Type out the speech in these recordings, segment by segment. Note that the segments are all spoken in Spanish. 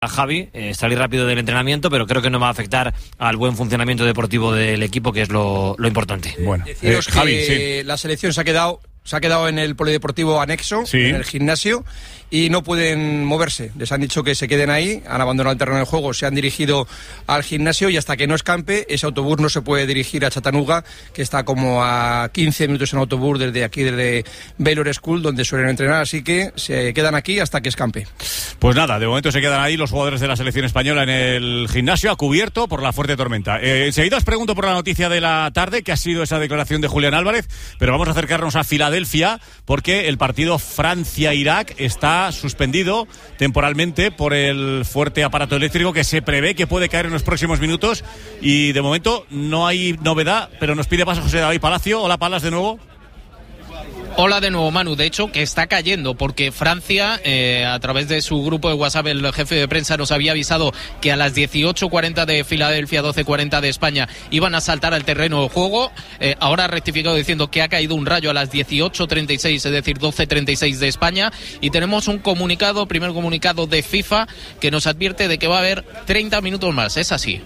a Javi salir rápido del entrenamiento, pero creo que no va a afectar al buen funcionamiento deportivo del equipo, que es lo importante. Bueno, Javi, sí. La selección se ha quedado en el polideportivo anexo, sí, en el gimnasio, y no pueden moverse. Les han dicho que se queden ahí, han abandonado el terreno de juego, se han dirigido al gimnasio, y hasta que no escampe, ese autobús no se puede dirigir a Chattanooga, que está como a 15 minutos en autobús desde Baylor School, donde suelen entrenar, así que se quedan aquí hasta que escampe. Pues nada, de momento se quedan ahí los jugadores de la selección española en el gimnasio, a cubierto por la fuerte tormenta. Enseguida os pregunto por la noticia de la tarde, que ha sido esa declaración de Julián Álvarez, pero vamos a acercarnos a Filadelfia, porque el partido Francia-Irak está suspendido temporalmente por el fuerte aparato eléctrico que se prevé que puede caer en los próximos minutos, y de momento no hay novedad, pero nos pide paso José David Palacio. Hola, Palas, de nuevo. Hola de nuevo, Manu. De hecho, que está cayendo, porque Francia, a través de su grupo de WhatsApp, el jefe de prensa nos había avisado que a las 18:40 de Filadelfia, 12:40 de España, iban a saltar al terreno de juego. Ahora ha rectificado diciendo que ha caído un rayo a las 18:36, es decir, 12:36 de España. Y tenemos un primer comunicado de FIFA, que nos advierte de que va a haber 30 minutos más. Es así.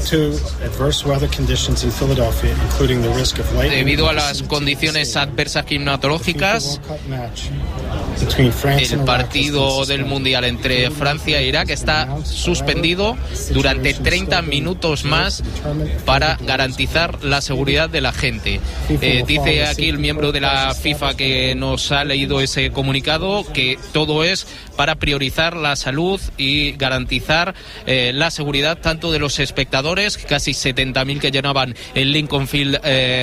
Debido a las condiciones adversas climatológicas, el partido del Mundial entre Francia e Irak está suspendido durante 30 minutos más para garantizar la seguridad de la gente. Dice aquí el miembro de la FIFA que nos ha leído ese comunicado que todo es para priorizar la salud y garantizar la seguridad tanto de los espectadores, casi 70.000 que llenaban el Lincoln Field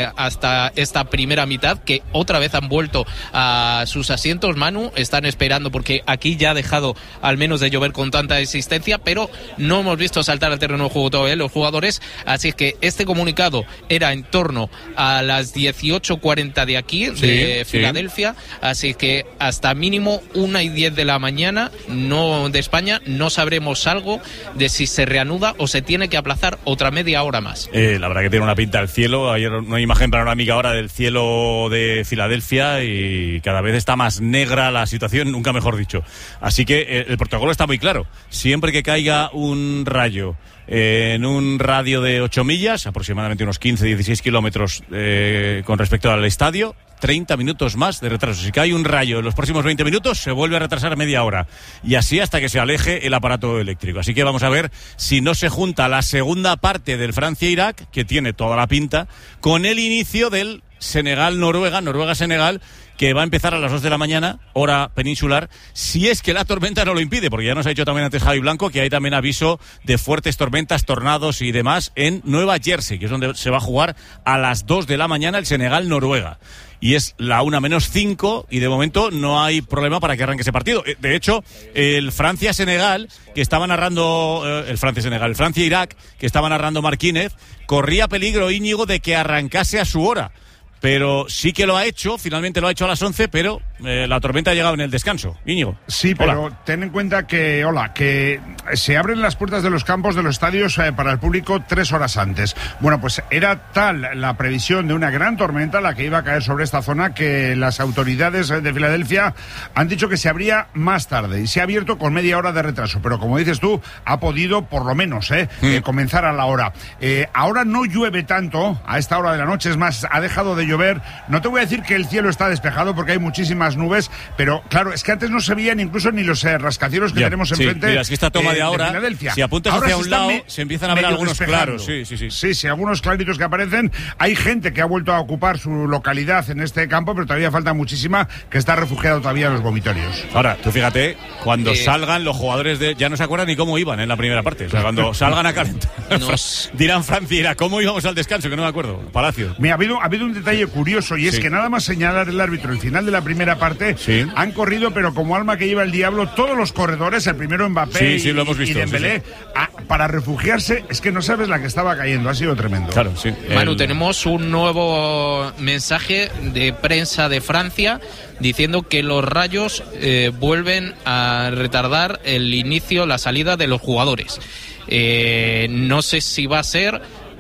hasta esta primera mitad, que otra vez han vuelto a sus asientos. Manu, están esperando porque aquí ya ha dejado al menos de llover con tanta existencia, pero no hemos visto saltar al terreno de juego todavía los jugadores, así que este comunicado era en torno a las 18:40 de aquí, de Filadelfia, así que hasta mínimo 1:10 de la mañana, no de España, no sabremos algo de si se reanuda o se tiene que aplazar otra media hora más. La verdad que tiene una pinta el cielo. Ayer una imagen panorámica ahora del cielo de Filadelfia y cada vez está más negra la situación, nunca mejor dicho. Así que el protocolo está muy claro. Siempre que caiga un rayo en un radio de 8 millas, aproximadamente unos 15-16 kilómetros con respecto al estadio, 30 minutos más de retraso. Si cae un rayo en los próximos 20 minutos, se vuelve a retrasar media hora. Y así hasta que se aleje el aparato eléctrico. Así que vamos a ver si no se junta la segunda parte del Francia-Irak, que tiene toda la pinta, con el inicio del Senegal-Noruega, Noruega-Senegal, que va a empezar a las 2 de la mañana, hora peninsular, si es que la tormenta no lo impide, porque ya nos ha dicho también antes Javi Blanco que hay también aviso de fuertes tormentas, tornados y demás en Nueva Jersey, que es donde se va a jugar a las 2 de la mañana el Senegal-Noruega. Y es la 1:05 y de momento no hay problema para que arranque ese partido. De hecho, el Francia-Senegal, que estaba narrando, el Francia-Irak, que estaba narrando Marquínez, corría peligro, Íñigo, de que arrancase a su hora. Pero sí que lo ha hecho, finalmente lo ha hecho a las 11, pero la tormenta ha llegado en el descanso. Íñigo. Sí, pero ten en cuenta que se abren las puertas de los campos de los estadios para el público 3 horas antes. Bueno, pues era tal la previsión de una gran tormenta la que iba a caer sobre esta zona que las autoridades de Filadelfia han dicho que se abría más tarde y se ha abierto con media hora de retraso. Pero como dices tú, ha podido por lo menos comenzar a la hora. Ahora no llueve tanto a esta hora de la noche, es más, ha dejado de llover. No te voy a decir que el cielo está despejado porque hay muchísimas nubes, pero claro, es que antes no se veían incluso ni los rascacielos que tenemos enfrente. Mira, es que esta toma de ahora, si apuntas hacia un lado, se empiezan a ver algunos claros. Sí, algunos claritos que aparecen. Hay gente que ha vuelto a ocupar su localidad en este campo, pero todavía falta muchísima que está refugiado todavía en los vomitorios. Ahora, tú fíjate, cuando salgan los jugadores ya no se acuerdan ni cómo iban en la primera parte. O sea, cuando salgan a calentar, dirán Francia, ¿cómo íbamos al descanso? Que no me acuerdo. Palacio. Mira, ha habido un detalle curioso y es que nada más señalar el árbitro el final de la primera parte, han corrido, pero como alma que lleva el diablo, todos los corredores, el primero Mbappé lo hemos visto, y Dembélé, para refugiarse. Es que no sabes la que estaba cayendo, ha sido tremendo. Claro, sí. Manu, tenemos un nuevo mensaje de prensa de Francia diciendo que los rayos vuelven a retardar el inicio, la salida de los jugadores. No sé si va a ser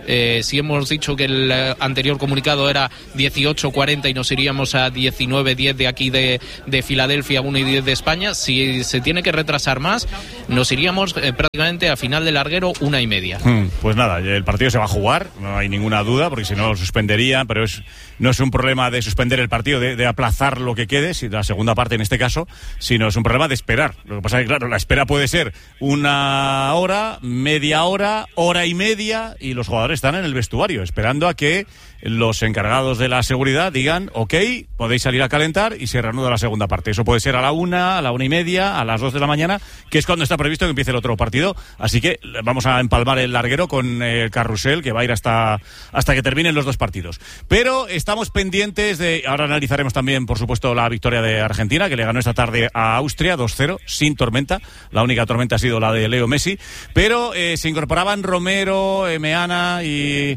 Si hemos dicho que el anterior comunicado era 18:40 y nos iríamos a 19:10 de aquí de Filadelfia, 1:10 de España, si se tiene que retrasar más, nos iríamos prácticamente a final de larguero 1:30. Pues nada, el partido se va a jugar, no hay ninguna duda, porque si no lo suspenderían, pero no es un problema de suspender el partido, de aplazar lo que quede, si la segunda parte en este caso, sino es un problema de esperar. Lo que pasa es que, claro, la espera puede ser 1 hora, media hora, hora y media, y los jugadores están en el vestuario esperando a que los encargados de la seguridad digan, ok, podéis salir a calentar y se reanuda la segunda parte. Eso puede ser a la 1, a la 1:30, a las 2 de la mañana, que es cuando está previsto que empiece el otro partido. Así que vamos a empalmar el larguero con el carrusel, que va a ir hasta que terminen los 2 partidos. Pero estamos pendientes de... Ahora analizaremos también, por supuesto, la victoria de Argentina, que le ganó esta tarde a Austria 2-0, sin tormenta. La única tormenta ha sido la de Leo Messi. Pero se incorporaban Romero, Meana y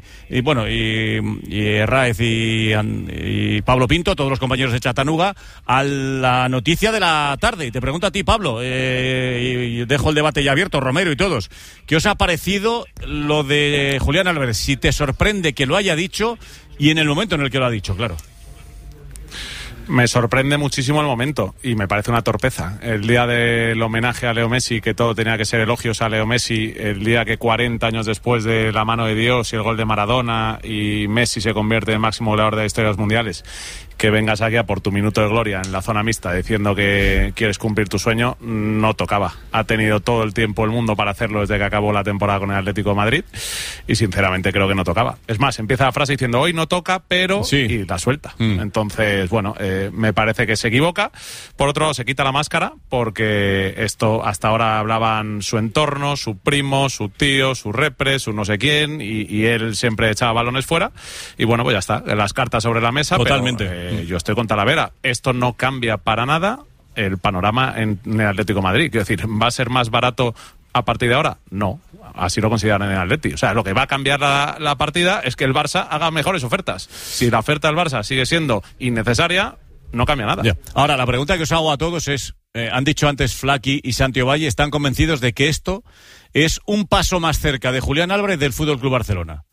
Herráez y Pablo Pinto, todos los compañeros de Chattanooga, a la noticia de la tarde. Te pregunto a ti, Pablo, y dejo el debate ya abierto, Romero y todos. ¿Qué os ha parecido lo de Julián Álvarez? Si te sorprende que lo haya dicho y en el momento en el que lo ha dicho, claro. Me sorprende muchísimo el momento y me parece una torpeza. El día del homenaje a Leo Messi, que todo tenía que ser elogios a Leo Messi, el día que 40 años después de la mano de Dios y el gol de Maradona y Messi se convierte en el máximo goleador de la historia de los mundiales, que vengas aquí a por tu minuto de gloria en la zona mixta diciendo que quieres cumplir tu sueño, no tocaba. Ha tenido todo el tiempo el mundo para hacerlo desde que acabó la temporada con el Atlético de Madrid y sinceramente creo que no tocaba. Es más, empieza la frase diciendo hoy no toca, pero... Sí. Y la suelta. Entonces, bueno, me parece que se equivoca. Por otro lado, se quita la máscara porque esto hasta ahora hablaban su entorno, su primo, su tío, su repre, su no sé quién, y él siempre echaba balones fuera. Y bueno, pues ya está, las cartas sobre la mesa. Totalmente. Pero, yo estoy con Talavera. Esto no cambia para nada el panorama en el Atlético de Madrid. Quiero decir, ¿va a ser más barato a partir de ahora? No, así lo consideran en el Atleti. O sea, lo que va a cambiar la partida es que el Barça haga mejores ofertas. Si la oferta del Barça sigue siendo innecesaria, no cambia nada. Ya. Ahora, la pregunta que os hago a todos es, han dicho antes Flaky y Santi Ovalle, ¿están convencidos de que esto es un paso más cerca de Julián Álvarez del Fútbol Club Barcelona?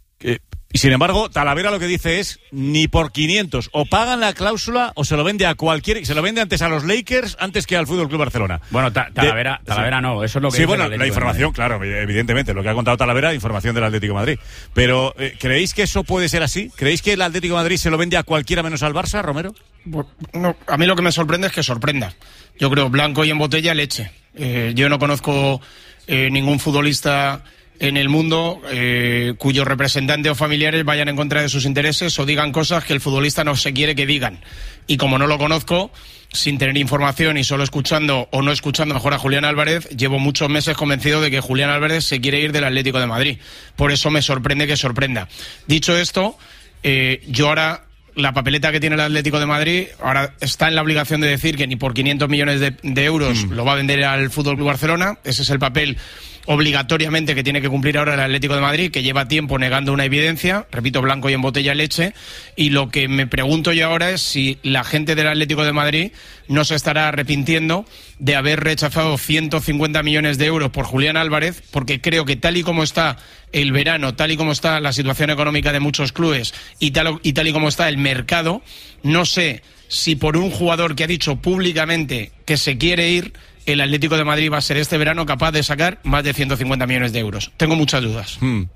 Y sin embargo, Talavera lo que dice es, ni por 500, o pagan la cláusula o se lo vende a cualquiera, y se lo vende antes a los Lakers antes que al Fútbol Club Barcelona. Bueno, Talavera no, eso es lo que sí, bueno, la información, claro, evidentemente, lo que ha contado Talavera, información del Atlético de Madrid. Pero, ¿creéis que eso puede ser así? ¿Creéis que el Atlético de Madrid se lo vende a cualquiera menos al Barça, Romero? No, a mí lo que me sorprende es que sorprenda. Yo creo blanco y en botella leche. Yo no conozco ningún futbolista en el mundo cuyos representantes o familiares vayan en contra de sus intereses o digan cosas que el futbolista no se quiere que digan. Y como no lo conozco, sin tener información y solo escuchando o no escuchando mejor a Julián Álvarez, llevo muchos meses convencido de que Julián Álvarez se quiere ir del Atlético de Madrid. Por eso me sorprende que sorprenda. Dicho esto, yo ahora... La papeleta que tiene el Atlético de Madrid ahora está en la obligación de decir que ni por 500 millones de euros lo va a vender al Fútbol Club Barcelona. Ese es el papel obligatoriamente que tiene que cumplir ahora el Atlético de Madrid, que lleva tiempo negando una evidencia, repito, blanco y en botella leche. Y lo que me pregunto yo ahora es si la gente del Atlético de Madrid no se estará arrepintiendo de haber rechazado 150 millones de euros por Julián Álvarez, porque creo que tal y como está el verano, tal y como está la situación económica de muchos clubes y tal y como está el mercado, no sé si por un jugador que ha dicho públicamente que se quiere ir, el Atlético de Madrid va a ser este verano capaz de sacar más de 150 millones de euros. Tengo muchas dudas.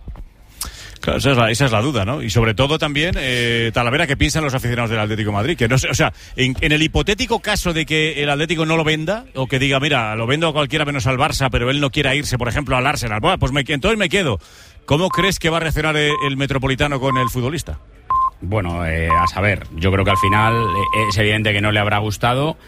Claro, esa es la duda, ¿no? Y sobre todo también, Talavera, ¿qué piensan los aficionados del Atlético de Madrid? Que no sé, o sea, en el hipotético caso de que el Atlético no lo venda, o que diga, mira, lo vendo a cualquiera menos al Barça, pero él no quiera irse, por ejemplo, al Arsenal, bueno, pues entonces me quedo. ¿Cómo crees que va a reaccionar el Metropolitano con el futbolista? Bueno, a saber, yo creo que al final es evidente que no le habrá gustado,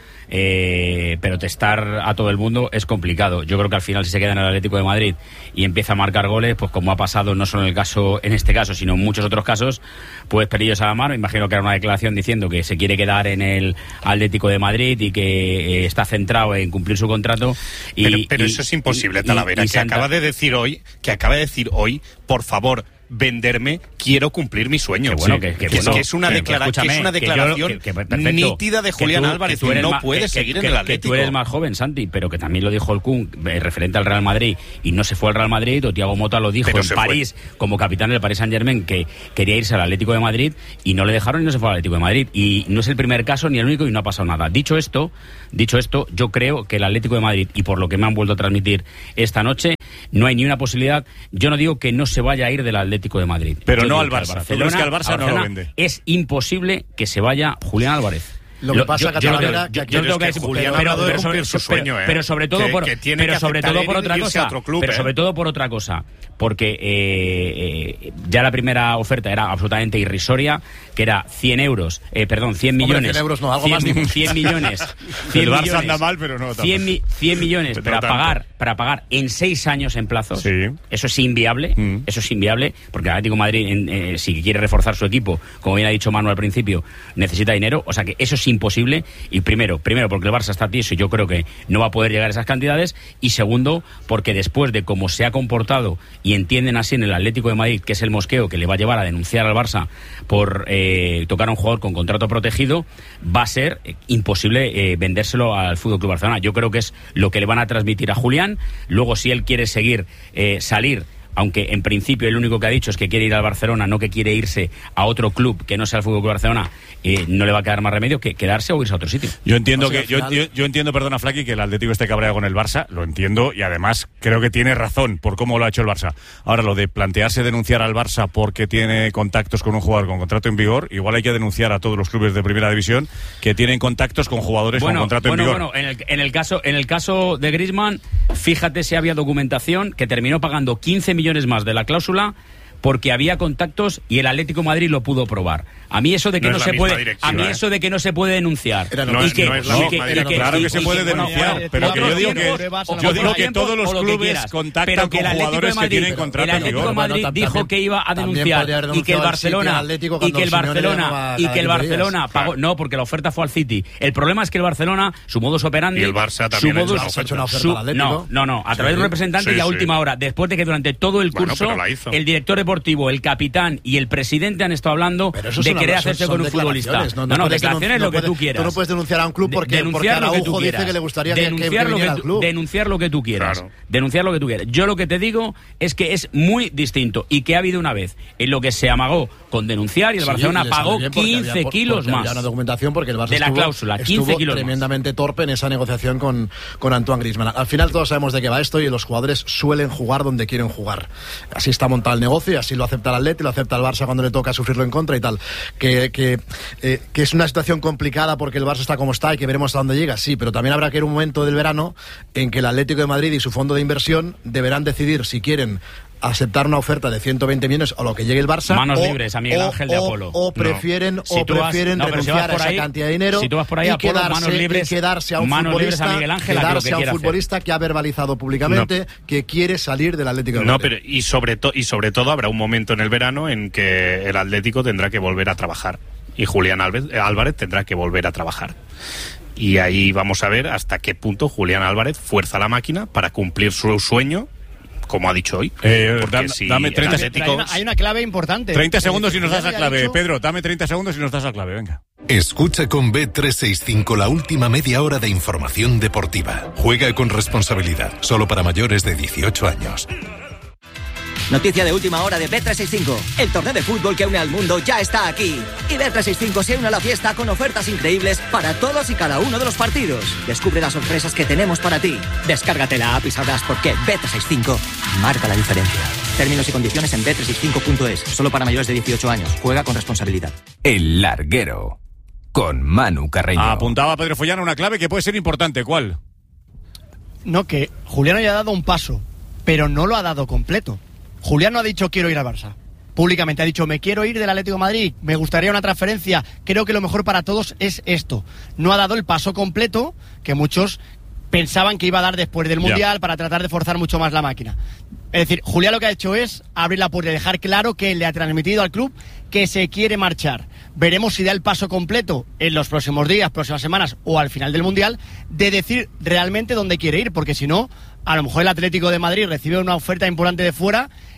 pero testar a todo el mundo es complicado. Yo creo que al final, si se queda en el Atlético de Madrid y empieza a marcar goles, pues como ha pasado no solo en este caso, sino en muchos otros casos, pues pelillos a la mano. Imagino que era una declaración diciendo que se quiere quedar en el Atlético de Madrid y que está centrado en cumplir su contrato. Pero eso es imposible, Talavera, que acaba de decir hoy, por favor, venderme, quiero cumplir mi sueño. Que es una declaración nítida de Julián Álvarez, que no puede seguir en el Atlético. Que tú eres más joven, Santi, pero que también lo dijo el Kun, referente al Real Madrid, y no se fue al Real Madrid, o Thiago Motta lo dijo en París, como capitán del Paris Saint-Germain, que quería irse al Atlético de Madrid, y no le dejaron y no se fue al Atlético de Madrid. Y no es el primer caso ni el único, y no ha pasado nada. Dicho esto, yo creo que el Atlético de Madrid, y por lo que me han vuelto a transmitir esta noche, no hay ni una posibilidad. Yo no digo que no se vaya a ir del Atlético de Madrid, pero no al Barça. ¿Tú crees que al Barça no lo vende? Es imposible que se vaya Julián Álvarez. Lo que pasa que Julián pero sobre todo por otra cosa, porque ya la primera oferta era absolutamente irrisoria, que era 100 millones. 100 millones. El Barça anda mal, pero no. 100 millones para pagar en 6 años en plazos. Sí. Eso es inviable. Eso es inviable, porque el Atlético de Madrid, si quiere reforzar su equipo, como bien ha dicho Manu al principio, necesita dinero. O sea que eso es imposible. Y primero porque el Barça está tieso y yo creo que no va a poder llegar a esas cantidades. Y segundo, porque después de cómo se ha comportado y entienden así en el Atlético de Madrid, que es el mosqueo que le va a llevar a denunciar al Barça por tocar a un jugador con contrato protegido, va a ser imposible vendérselo al FC Barcelona. Yo creo que es lo que le van a transmitir a Julián. Luego, si él quiere seguir, salir, aunque en principio el único que ha dicho es que quiere ir al Barcelona, no que quiere irse a otro club que no sea el FC Barcelona, no le va a quedar más remedio que quedarse o irse a otro sitio. Yo entiendo yo entiendo, perdona Flaky, que el Atlético esté cabreado con el Barça, lo entiendo, y además creo que tiene razón por cómo lo ha hecho el Barça. Ahora, lo de plantearse denunciar al Barça porque tiene contactos con un jugador con contrato en vigor, igual hay que denunciar a todos los clubes de primera división que tienen contactos con jugadores con contrato en vigor. En el caso de Griezmann, fíjate si había documentación que terminó pagando 15 millones más de la cláusula porque había contactos y el Atlético de Madrid lo pudo probar. A mí eso de que no se puede denunciar. Claro que se puede denunciar, pero que yo digo que todos los clubes contactan con jugadores que tienen contrato en vigor. El Atlético de Madrid dijo que iba a denunciar y que el Barcelona pagó. No, porque la oferta fue al City. El problema es que el Barcelona, su modus operandi, y el Barça también ha hecho una oferta al Atlético. No, a través de un representante y a última hora, después de que durante todo el curso el director deportivo, el capitán y el presidente han estado hablando de querer hacerse con un futbolista. No, declaraciones lo que tú quieras. Tú no puedes denunciar a un club porque Araujo dice que le gustaría que viniera al club. Denunciar lo que tú quieras. Denunciar lo que tú quieras. Yo lo que te digo es que es muy distinto y que ha habido una vez en lo que se amagó con denunciar y el Barcelona pagó 15 kilos más. Había una documentación porque el Barça de la cláusula, 15 kilos tremendamente torpe en esa negociación con Antoine Griezmann. Al final todos sabemos de qué va esto y los jugadores suelen jugar donde quieren jugar. Así está montado el negocio y así lo acepta el Atleti, lo acepta el Barça cuando le toca sufrirlo en contra y tal. Que es una situación complicada porque el Barça está como está y que veremos hasta dónde llega, sí, pero también habrá que ir un momento del verano en que el Atlético de Madrid y su fondo de inversión deberán decidir si quieren aceptar una oferta de 120 millones o lo que llegue el Barça, manos libres a Miguel Ángel de Apolo, o prefieren renunciar a esa cantidad de dinero si tú vas por ahí, y, Apolo, quedarse a un futbolista que ha verbalizado públicamente que quiere salir del Atlético de Madrid. Pero y sobre todo habrá un momento en el verano en que el Atlético tendrá que volver a trabajar y Julián Álvarez tendrá que volver a trabajar. Y ahí vamos a ver hasta qué punto Julián Álvarez fuerza la máquina para cumplir su sueño, como ha dicho hoy. Dame 30 segundos. Hay una clave importante. 30 segundos y nos das la clave. Pedro, dame 30 segundos y nos das la clave, venga. Escucha con Bet365 la última media hora de información deportiva. Juega con responsabilidad, solo para mayores de 18 años. Noticia de última hora de Bet365. El torneo de fútbol que une al mundo ya está aquí. Y Bet365 se une a la fiesta con ofertas increíbles para todos y cada uno de los partidos. Descubre las sorpresas que tenemos para ti. Descárgate la app y sabrás por qué Bet365 marca la diferencia. Términos y condiciones en bet365.es. Solo para mayores de 18 años. Juega con responsabilidad. El Larguero. Con Manu Carreño. Apuntaba Pedro Follana una clave que puede ser importante. ¿Cuál? No, que Julián haya dado un paso, pero no lo ha dado completo. Julián no ha dicho quiero ir al Barça. Públicamente ha dicho me quiero ir del Atlético de Madrid, me gustaría una transferencia, creo que lo mejor para todos es esto. No ha dado el paso completo que muchos pensaban que iba a dar después del Mundial para tratar de forzar mucho más la máquina. Es decir, Julián lo que ha hecho es abrir la puerta y dejar claro que le ha transmitido al club que se quiere marchar. Veremos si da el paso completo en los próximos días, próximas semanas o al final del Mundial de decir realmente dónde quiere ir, porque si no, a lo mejor el Atlético de Madrid recibe una oferta importante de fuera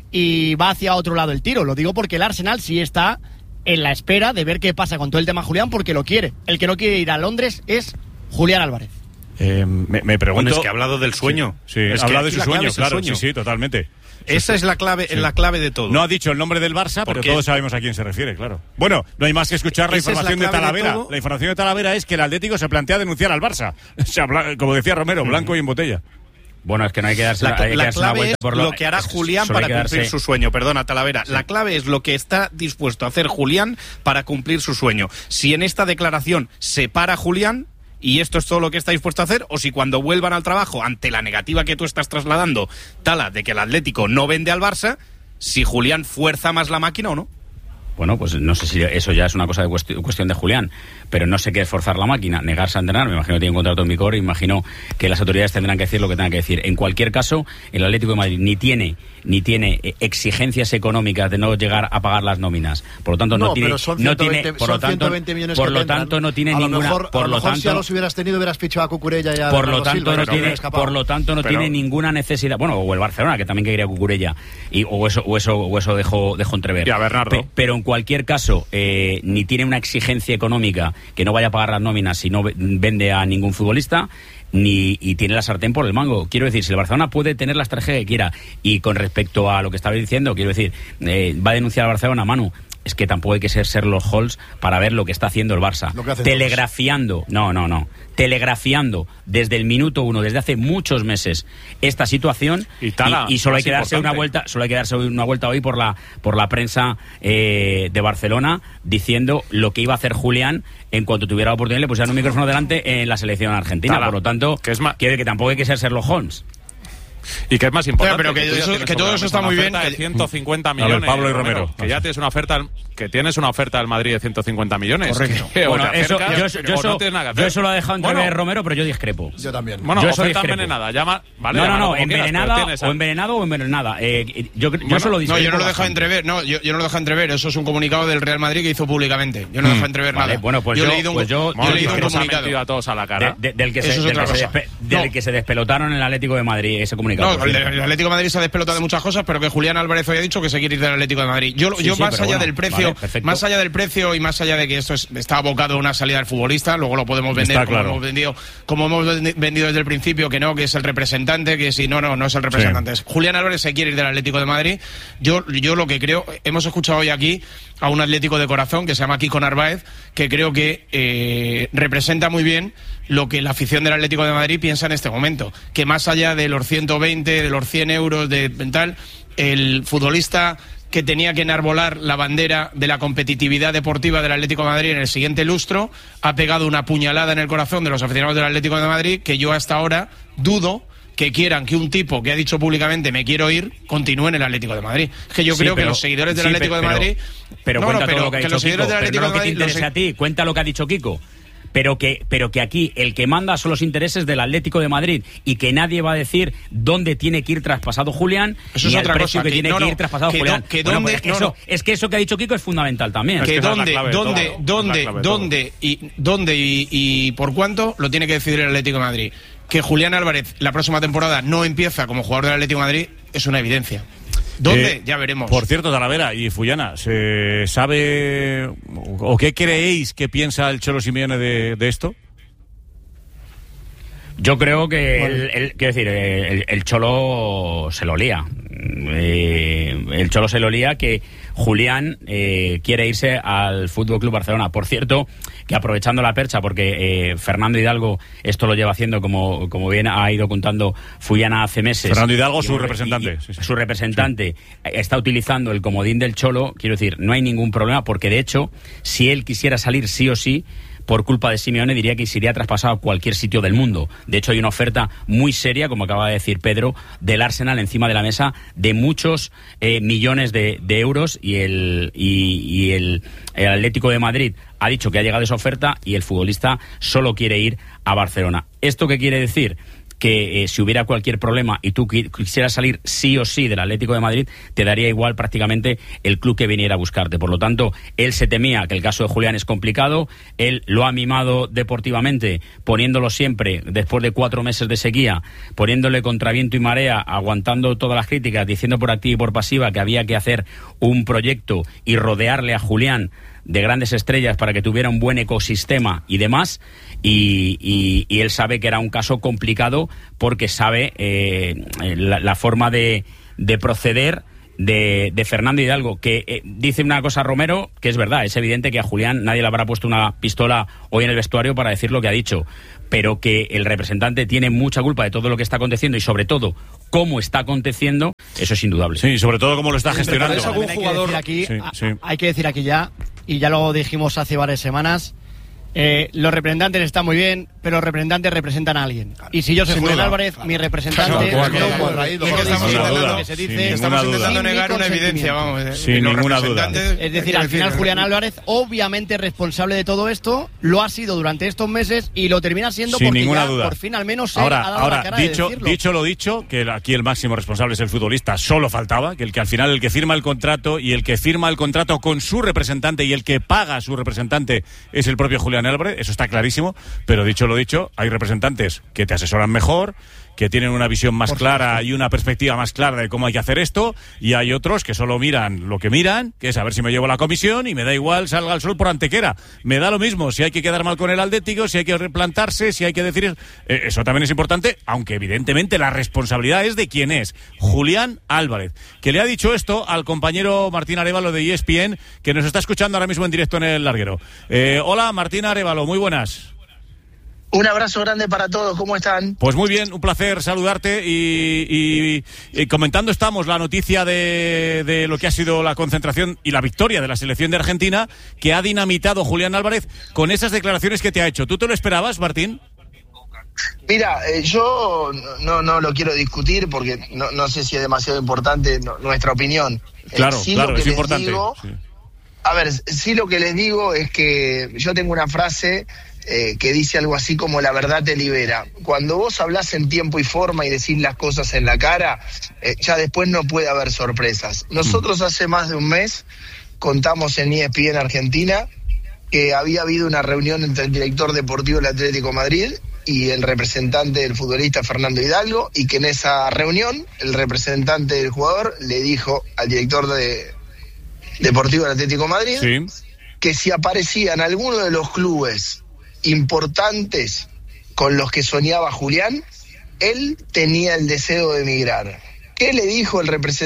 y va hacia otro lado el tiro. Lo digo porque el Arsenal sí está en la espera de ver qué pasa con todo el tema Julián, porque lo quiere. El que no quiere ir a Londres es Julián Álvarez. Me pregunto... Bueno, es que ha hablado del sueño. Sí, es ha hablado que de su sueño, claro. sueño. Sí, totalmente. Esa es la clave, la clave de todo. No ha dicho el nombre del Barça, pero todos sabemos a quién se refiere, claro. Bueno, no hay más que escuchar la información de Talavera. La información de Talavera es que el Atlético se plantea denunciar al Barça. O sea, como decía Romero, blanco y en botella. Bueno, es que no hay que darse la clave es lo que hará Julián para cumplir su sueño. Perdona, Talavera. La clave es lo que está dispuesto a hacer Julián para cumplir su sueño. Si en esta declaración se para Julián y esto es todo lo que está dispuesto a hacer, o si cuando vuelvan al trabajo, ante la negativa que tú estás trasladando, Tala, de que el Atlético no vende al Barça, si Julián fuerza más la máquina o no. Bueno, pues no sé si eso ya es una cosa de cuestión de Julián, pero no sé qué es forzar la máquina, negarse a entrenar. Me imagino que tiene un contrato en vigor, imagino que las autoridades tendrán que decir lo que tengan que decir. En cualquier caso, el Atlético de Madrid ni tiene exigencias económicas de no llegar a pagar las nóminas. Por lo tanto, no tiene, por lo tanto no tiene ninguna. Por lo tanto, si ya los hubieras tenido, hubieras fichado a Cucurella ya. Por lo tanto, no tiene ninguna necesidad. Bueno, o el Barcelona, que también quería Cucurella, o eso dejó entrever. Y a Bernardo. Pero en cualquier caso, ni tiene una exigencia económica que no vaya a pagar las nóminas si no vende a ningún futbolista, y tiene la sartén por el mango. Quiero decir, si el Barcelona puede tener la estrategia que quiera, y con respecto a lo que estaba diciendo, quiero decir, va a denunciar al Barcelona, Manu, es que tampoco hay que ser Sherlock Holmes para ver lo que está haciendo el Barça. Telegrafiando desde el minuto 1, desde hace muchos meses, esta situación, y solo hay que darse una vuelta, hoy por la prensa de Barcelona, diciendo lo que iba a hacer Julián en cuanto tuviera la oportunidad, le pusieran un micrófono delante en la selección argentina. Por lo tanto, que tampoco hay que ser Sherlock Holmes. Y que es más importante, pero que todo eso está muy bien. De 150 millones. A ver, Pablo y Romero. Que ya tienes una oferta del Madrid de 150 millones. Correcto. Bueno, eso lo ha dejado entrever Romero, pero yo discrepo. Yo también. Bueno, oferta envenenada. No, envenenada o envenenada. Yo eso lo discrepo. No, yo no lo he dejado entrever. No, yo no lo he dejado entrever. Eso es un comunicado del Real Madrid que hizo públicamente. Yo no he dejado entrever nada. Bueno, pues yo he leído un comunicado a todos a la cara. Del que se despelotaron en el Atlético de Madrid, ese comunicado. No, el Atlético de Madrid se ha despelotado de muchas cosas, pero que Julián Álvarez hoy ha dicho que se quiere ir del Atlético de Madrid. Yo más allá del precio, más allá del precio y más allá de que esto está abocado a una salida del futbolista, luego lo podemos vender como hemos vendido desde el principio, que es el representante, que si no es el representante. Sí. Julián Álvarez se quiere ir del Atlético de Madrid. Yo lo que creo, hemos escuchado hoy aquí a un Atlético de corazón que se llama Kiko Narváez, que creo que representa muy bien lo que la afición del Atlético de Madrid piensa en este momento, que más allá de los 120, de los 100 euros, de tal, el futbolista que tenía que enarbolar la bandera de la competitividad deportiva del Atlético de Madrid en el siguiente lustro, ha pegado una puñalada en el corazón de los aficionados del Atlético de Madrid, que yo hasta ahora dudo que quieran que un tipo que ha dicho públicamente me quiero ir, continúe en el Atlético de Madrid. Es que yo creo que los seguidores del Atlético de Madrid... Pero cuenta todo lo que ha dicho Kiko, pero no que te interese a ti, cuenta lo que ha dicho Kiko. Pero que aquí el que manda son los intereses del Atlético de Madrid, y que nadie va a decir dónde tiene que ir traspasado Julián, eso es ni otra el precio cosa, que tiene que ir traspasado Julián. Es que eso que ha dicho Kiko es fundamental también. Que dónde y por cuánto lo tiene que decidir el Atlético de Madrid. Que Julián Álvarez la próxima temporada no empieza como jugador del Atlético de Madrid es una evidencia. ¿Dónde? Ya veremos. Por cierto, Talavera y Fullana, ¿se sabe o qué creéis que piensa el Cholo Simeone de esto? Yo creo que el Cholo se lo lía. El Cholo se lo lía que Julián quiere irse al Fútbol Club Barcelona. Por cierto, que aprovechando la percha, porque Fernando Hidalgo esto lo lleva haciendo, como bien ha ido contando Fullana hace meses. Fernando Hidalgo, su representante. Su representante está utilizando el comodín del Cholo. Quiero decir, no hay ningún problema, porque de hecho, si él quisiera salir sí o sí, por culpa de Simeone, diría que se iría traspasado a cualquier sitio del mundo. De hecho, hay una oferta muy seria, como acaba de decir Pedro, del Arsenal encima de la mesa, de muchos millones de euros, y el Atlético de Madrid ha dicho que ha llegado esa oferta y el futbolista solo quiere ir a Barcelona. ¿Esto qué quiere decir? que si hubiera cualquier problema y tú quisieras salir sí o sí del Atlético de Madrid, te daría igual prácticamente el club que viniera a buscarte. Por lo tanto, él se temía que el caso de Julián es complicado, él lo ha mimado deportivamente, poniéndolo siempre, después de 4 meses de sequía, poniéndole contra viento y marea, aguantando todas las críticas, diciendo por activa y por pasiva que había que hacer un proyecto y rodearle a Julián de grandes estrellas para que tuviera un buen ecosistema y demás, y él sabe que era un caso complicado porque sabe la forma de proceder de Fernando Hidalgo, que dice una cosa Romero que es verdad, es evidente que a Julián nadie le habrá puesto una pistola hoy en el vestuario para decir lo que ha dicho, pero que el representante tiene mucha culpa de todo lo que está aconteciendo y sobre todo cómo está aconteciendo, eso es indudable. Sí, sobre todo cómo lo está gestionando. Hay que decir aquí ya, y ya lo dijimos hace varias semanas, los representantes están muy bien, pero los representantes representan a alguien. Y si yo soy Julián Álvarez, mi representante estamos intentando negar una evidencia, vamos. Sin ninguna duda. Es decir, al final Julián Álvarez, obviamente responsable de todo esto, lo ha sido durante estos meses y lo termina siendo sin porque ninguna ya duda. Por fin al menos se ahora, ha dado la cara de decirlo. Dicho lo dicho, que aquí el máximo responsable es el futbolista, solo faltaba, que al final el que firma el contrato y el que firma el contrato con su representante y el que paga a su representante es el propio Julián Álvarez, eso está clarísimo, pero dicho lo dicho, hay representantes que te asesoran mejor, que tienen una visión más clara y una perspectiva más clara de cómo hay que hacer esto, y hay otros que solo miran lo que miran, que es a ver si me llevo la comisión y me da igual salga el sol por Antequera, me da lo mismo si hay que quedar mal con el Atlético, si hay que replantarse, si hay que decir eso también es importante, aunque evidentemente la responsabilidad es de quién es, Julián Álvarez, que le ha dicho esto al compañero Martín Arévalo de ESPN, que nos está escuchando ahora mismo en directo en el larguero. Hola Martín Arévalo, muy buenas. Un abrazo grande para todos, ¿cómo están? Pues muy bien, un placer saludarte y comentando estamos la noticia de lo que ha sido la concentración y la victoria de la selección de Argentina, que ha dinamitado Julián Álvarez con esas declaraciones que te ha hecho. ¿Tú te lo esperabas, Martín? Mira, yo no lo quiero discutir porque no sé si es demasiado importante nuestra opinión. Claro, es importante. A ver, sí lo que les digo es que yo tengo una frase que dice algo así como la verdad te libera. Cuando vos hablás en tiempo y forma y decís las cosas en la cara, ya después no puede haber sorpresas. Nosotros hace más de un mes contamos en ESPN Argentina que había habido una reunión entre el director deportivo del Atlético de Madrid y el representante del futbolista Fernando Hidalgo, y que en esa reunión el representante del jugador le dijo al director deportivo del Atlético de Madrid que si aparecían alguno de los clubes importantes con los que soñaba Julián, él tenía el deseo de emigrar. ¿Qué le dijo el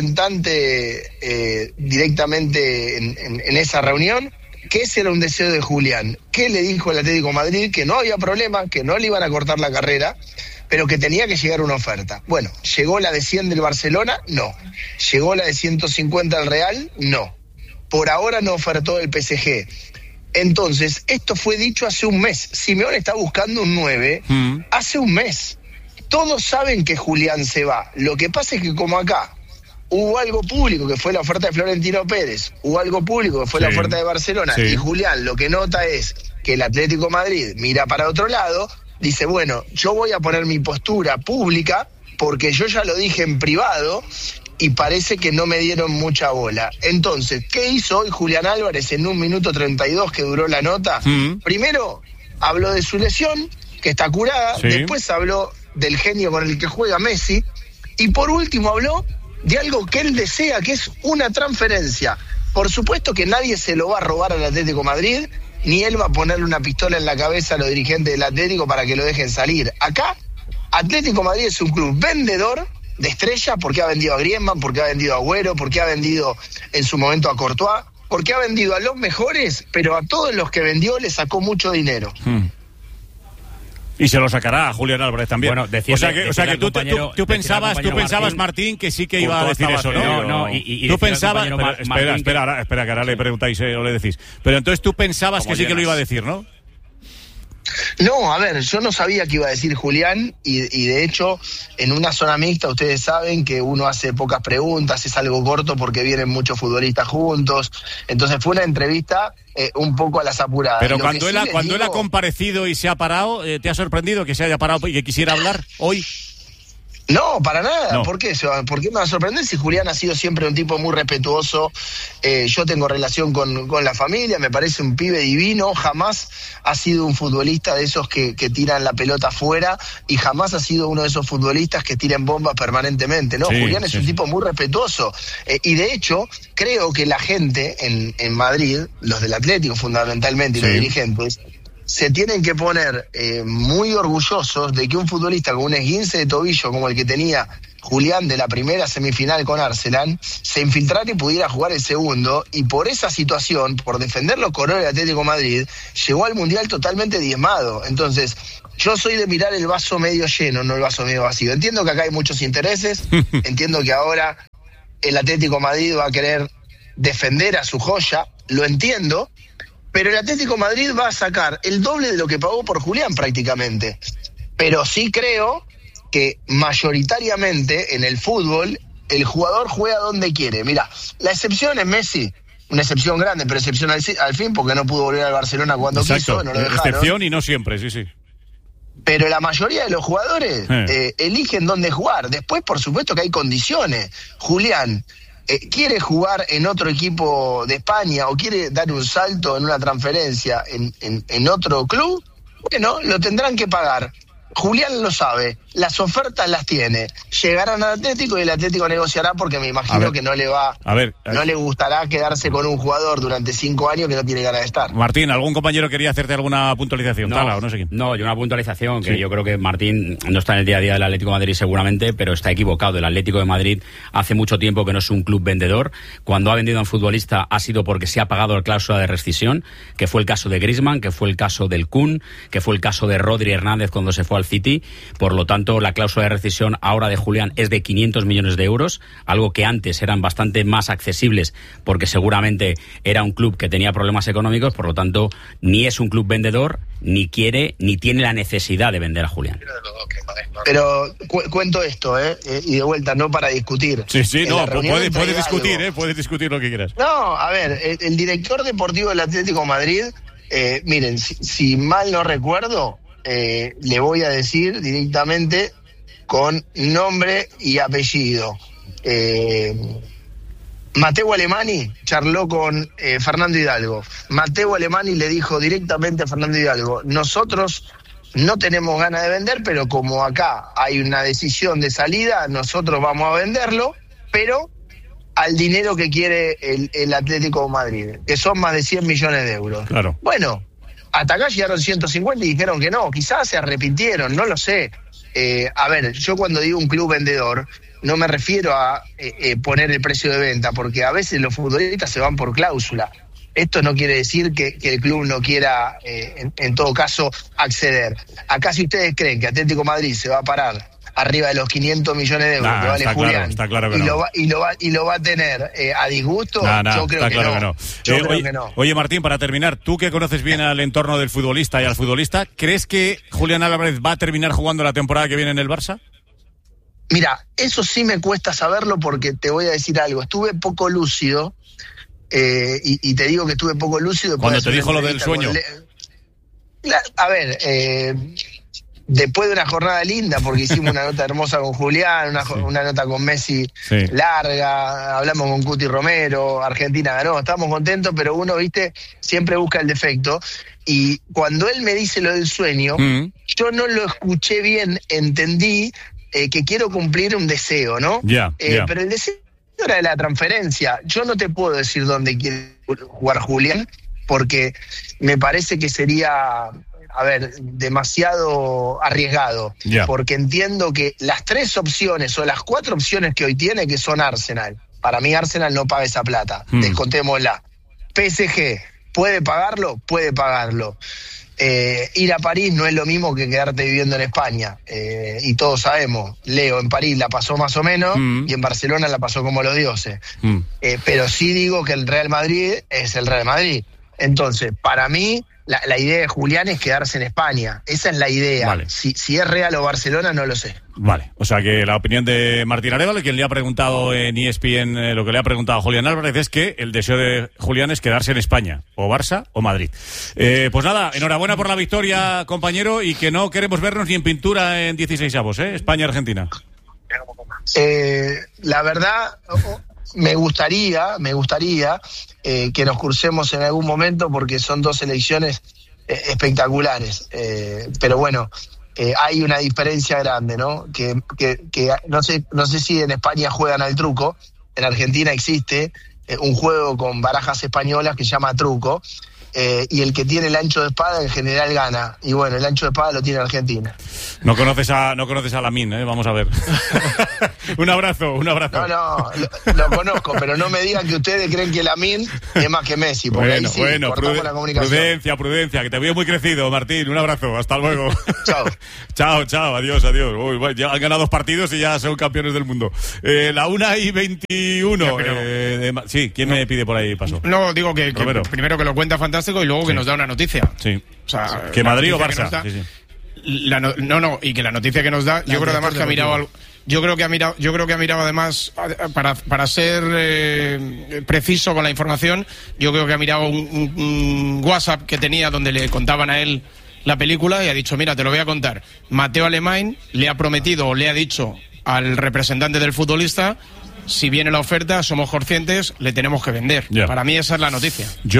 representante directamente en esa reunión? Que ese era un deseo de Julián. ¿Qué le dijo el Atlético de Madrid? Que no había problema, que no le iban a cortar la carrera, pero que tenía que llegar una oferta. Bueno, ¿llegó la de 100 del Barcelona? No. ¿Llegó la de 150 del Real? No. Por ahora no ofertó el PSG. Entonces, esto fue dicho hace un mes. Simeone está buscando un 9 hace un mes. Todos saben que Julián se va. Lo que pasa es que como acá hubo algo público, que fue la oferta de Florentino Pérez, hubo algo público, que fue la oferta de Barcelona, y Julián lo que nota es que el Atlético de Madrid mira para otro lado, dice, bueno, yo voy a poner mi postura pública, porque yo ya lo dije en privado, y parece que no me dieron mucha bola. Entonces, ¿qué hizo hoy Julián Álvarez en 1 minuto 32 que duró la nota? Primero, habló de su lesión, que está curada, después habló del genio con el que juega Messi, y por último habló de algo que él desea, que es una transferencia. Por supuesto que nadie se lo va a robar al Atlético de Madrid, ni él va a ponerle una pistola en la cabeza a los dirigentes del Atlético para que lo dejen salir. Acá, Atlético de Madrid es un club vendedor de estrellas, porque ha vendido a Griezmann, porque ha vendido a Agüero, porque ha vendido en su momento a Courtois, porque ha vendido a los mejores, pero a todos los que vendió le sacó mucho dinero. Y se lo sacará a Julián Álvarez también. Bueno, o sea que tú pensabas, Martín, Martín, que sí que iba a decir eso, ¿no? No, tú pensabas... Espera, que ahora le preguntáis o le decís. Pero entonces tú pensabas que sí que lo iba a decir, ¿no? No, a ver, yo no sabía qué iba a decir Julián y de hecho en una zona mixta ustedes saben que uno hace pocas preguntas, es algo corto porque vienen muchos futbolistas juntos, entonces fue una entrevista un poco a las apuradas. Pero cuando él ha comparecido y se ha parado, ¿te ha sorprendido que se haya parado y que quisiera hablar hoy? No, para nada. No. ¿Por qué me va a sorprender si Julián ha sido siempre un tipo muy respetuoso? Yo tengo relación con la familia, me parece un pibe divino, jamás ha sido un futbolista de esos que tiran la pelota afuera y jamás ha sido uno de esos futbolistas que tiran bombas permanentemente, ¿no? Sí, Julián es un tipo muy respetuoso y de hecho creo que la gente en Madrid, los del Atlético fundamentalmente y los dirigentes, se tienen que poner muy orgullosos de que un futbolista con un esguince de tobillo como el que tenía Julián de la primera semifinal con Arsenal, se infiltrara y pudiera jugar el segundo, y por esa situación, por defender los colores del Atlético de Madrid, llegó al Mundial totalmente diezmado. Entonces, yo soy de mirar el vaso medio lleno, no el vaso medio vacío. Entiendo que acá hay muchos intereses, entiendo que ahora el Atlético de Madrid va a querer defender a su joya, lo entiendo, pero el Atlético de Madrid va a sacar el doble de lo que pagó por Julián prácticamente. Pero sí creo que mayoritariamente en el fútbol el jugador juega donde quiere. Mira, la excepción es Messi, una excepción grande, pero excepción al fin porque no pudo volver al Barcelona cuando quiso, no lo dejaron. Excepción y no siempre, sí. Pero la mayoría de los jugadores eligen dónde jugar. Después, por supuesto que hay condiciones. Julián quiere jugar en otro equipo de España o quiere dar un salto en una transferencia en otro club, bueno, lo tendrán que pagar. Julián lo sabe, las ofertas las tiene, llegarán al Atlético y el Atlético negociará porque me imagino que no le gustará quedarse con un jugador durante 5 años que no tiene ganas de estar. Martín, ¿algún compañero quería hacerte alguna puntualización? No, yo una puntualización que yo creo que Martín no está en el día a día del Atlético de Madrid seguramente, pero está equivocado. El Atlético de Madrid hace mucho tiempo que no es un club vendedor. Cuando ha vendido a un futbolista ha sido porque se ha pagado la cláusula de rescisión, que fue el caso de Griezmann, que fue el caso del Kun, que fue el caso de Rodri Hernández cuando se fue al City. Por lo tanto, la cláusula de rescisión ahora de Julián es de 500 millones de euros, algo que antes eran bastante más accesibles porque seguramente era un club que tenía problemas económicos. Por lo tanto, ni es un club vendedor, ni quiere, ni tiene la necesidad de vender a Julián. Pero cuento esto, y de vuelta, no para discutir. Sí, no, puedes discutir, puedes discutir lo que quieras. No, a ver, el director deportivo del Atlético de Madrid, miren, si mal no recuerdo, le voy a decir directamente con nombre y apellido. Matteo Alemany charló con Fernando Hidalgo. Matteo Alemany le dijo directamente a Fernando Hidalgo: nosotros no tenemos ganas de vender, pero como acá hay una decisión de salida, nosotros vamos a venderlo, pero al dinero que quiere el Atlético de Madrid, que son más de 100 millones de euros. Claro. Bueno, hasta acá llegaron 150 y dijeron que no, quizás se arrepintieron, no lo sé. A ver, yo cuando digo un club vendedor, no me refiero a poner el precio de venta, porque a veces los futbolistas se van por cláusula. Esto no quiere decir que el club no quiera, en todo caso, acceder. Acá, si ustedes creen que Atlético Madrid se va a parar arriba de los 500 millones de euros que vale Julián, está claro que y lo va a tener a disgusto, yo creo que no. Oye, Martín, para terminar, tú que conoces bien al entorno del futbolista y al futbolista, ¿crees que Julián Álvarez va a terminar jugando la temporada que viene en el Barça? Mira, eso sí me cuesta saberlo porque te voy a decir algo. Estuve poco lúcido, y te digo que estuve poco lúcido. Cuando te dijo lo del sueño. A ver, después de una jornada linda, porque hicimos una nota hermosa con Julián, una nota con Messi larga, hablamos con Cuti Romero, Argentina ganó, estábamos contentos, pero uno, viste, siempre busca el defecto. Y cuando él me dice lo del sueño, yo no lo escuché bien, entendí que quiero cumplir un deseo, ¿no? Pero el deseo era de la transferencia. Yo no te puedo decir dónde quiere jugar Julián, porque me parece que sería, demasiado arriesgado, porque entiendo que las 3 opciones o las 4 opciones que hoy tiene, que son Arsenal, para mí Arsenal no paga esa plata, descontémosla. PSG, ¿puede pagarlo? Puede pagarlo. Ir a París no es lo mismo que quedarte viviendo en España, y todos sabemos, Leo en París la pasó más o menos, y en Barcelona la pasó como los dioses, pero sí digo que el Real Madrid es el Real Madrid. Entonces, para mí, la idea de Julián es quedarse en España. Esa es la idea. Vale. Si es Real o Barcelona, no lo sé. Vale, o sea que la opinión de Martín Arévalo, quien le ha preguntado en ESPN lo que le ha preguntado a Julián Álvarez, es que el deseo de Julián es quedarse en España, o Barça o Madrid. Pues nada, enhorabuena por la victoria, compañero, y que no queremos vernos ni en pintura en 16avos, España-Argentina. La verdad, me gustaría que nos crucemos en algún momento, porque son dos selecciones espectaculares, pero bueno, hay una diferencia grande, ¿no? Que no sé si en España juegan al truco. En Argentina existe un juego con barajas españolas que se llama truco, y el que tiene el ancho de espada en general gana, y bueno, el ancho de espada lo tiene Argentina. No conoces a Lamín, vamos a ver. Un abrazo. No, lo conozco, pero no me digan que ustedes creen que Lamín es más que Messi, porque ahí sí, cortamos la comunicación. Prudencia, que te veo muy crecido, Martín. Un abrazo, hasta luego. Chao, adiós. Uy, bueno, ya han ganado 2 partidos y ya son campeones del mundo. La 1:21. Sí, ¿quién me pide por ahí paso? No, digo que primero que lo cuenta fantástico y luego que nos da una noticia. Sí. O sea, que Madrid o Barça. Y que la noticia que nos da, yo creo además que ha mirado yo creo que ha mirado además para ser preciso con la información, yo creo que ha mirado un WhatsApp que tenía donde le contaban a él la película y ha dicho, mira, te lo voy a contar. Mateo Alemany le ha prometido o le ha dicho al representante del futbolista, si viene la oferta, somos conscientes, le tenemos que vender. Yeah. Para mí esa es la noticia. Y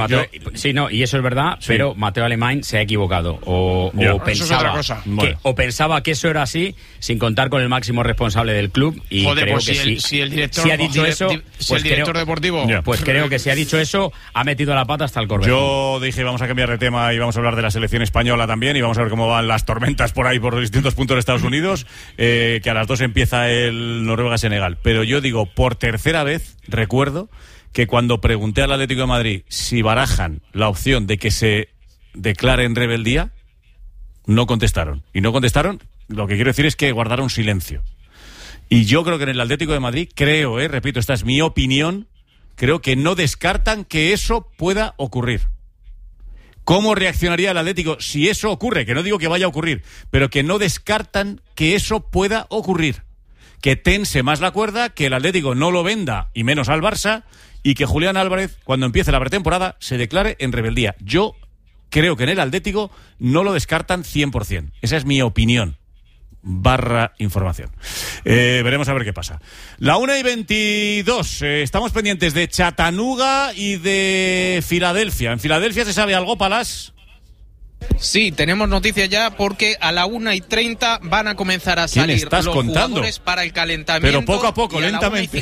eso es verdad, pero Mateo Alemany se ha equivocado o pensaba que eso era así, sin contar con el máximo responsable del club. Y creo que si el director, si ha dicho eso, el director deportivo, pues creo que si ha dicho eso, ha metido la pata hasta el corbel. Yo dije, vamos a cambiar de tema y vamos a hablar de la selección española también, y vamos a ver cómo van las tormentas por ahí, por los distintos puntos de Estados Unidos, que a las 2 empieza el Noruega-Senegal. Pero yo digo, por tercera vez, recuerdo que cuando pregunté al Atlético de Madrid si barajan la opción de que se declare en rebeldía, no contestaron. Y no contestaron, lo que quiero decir es que guardaron silencio. Y yo creo que en el Atlético de Madrid, repito, esta es mi opinión, creo que no descartan que eso pueda ocurrir. ¿Cómo reaccionaría el Atlético si eso ocurre? Que no digo que vaya a ocurrir, pero que no descartan que eso pueda ocurrir. Que tense más la cuerda, que el Atlético no lo venda, y menos al Barça, y que Julián Álvarez, cuando empiece la pretemporada, se declare en rebeldía. Yo creo que en el Atlético no lo descartan 100%. Esa es mi opinión. /información. Veremos a ver qué pasa. La 1:22. Estamos pendientes de Chattanooga y de Filadelfia. ¿En Filadelfia se sabe algo, Palas? Sí, tenemos noticias ya porque a la 1:30 van a comenzar a salir los jugadores para el calentamiento. Pero poco a poco, lentamente.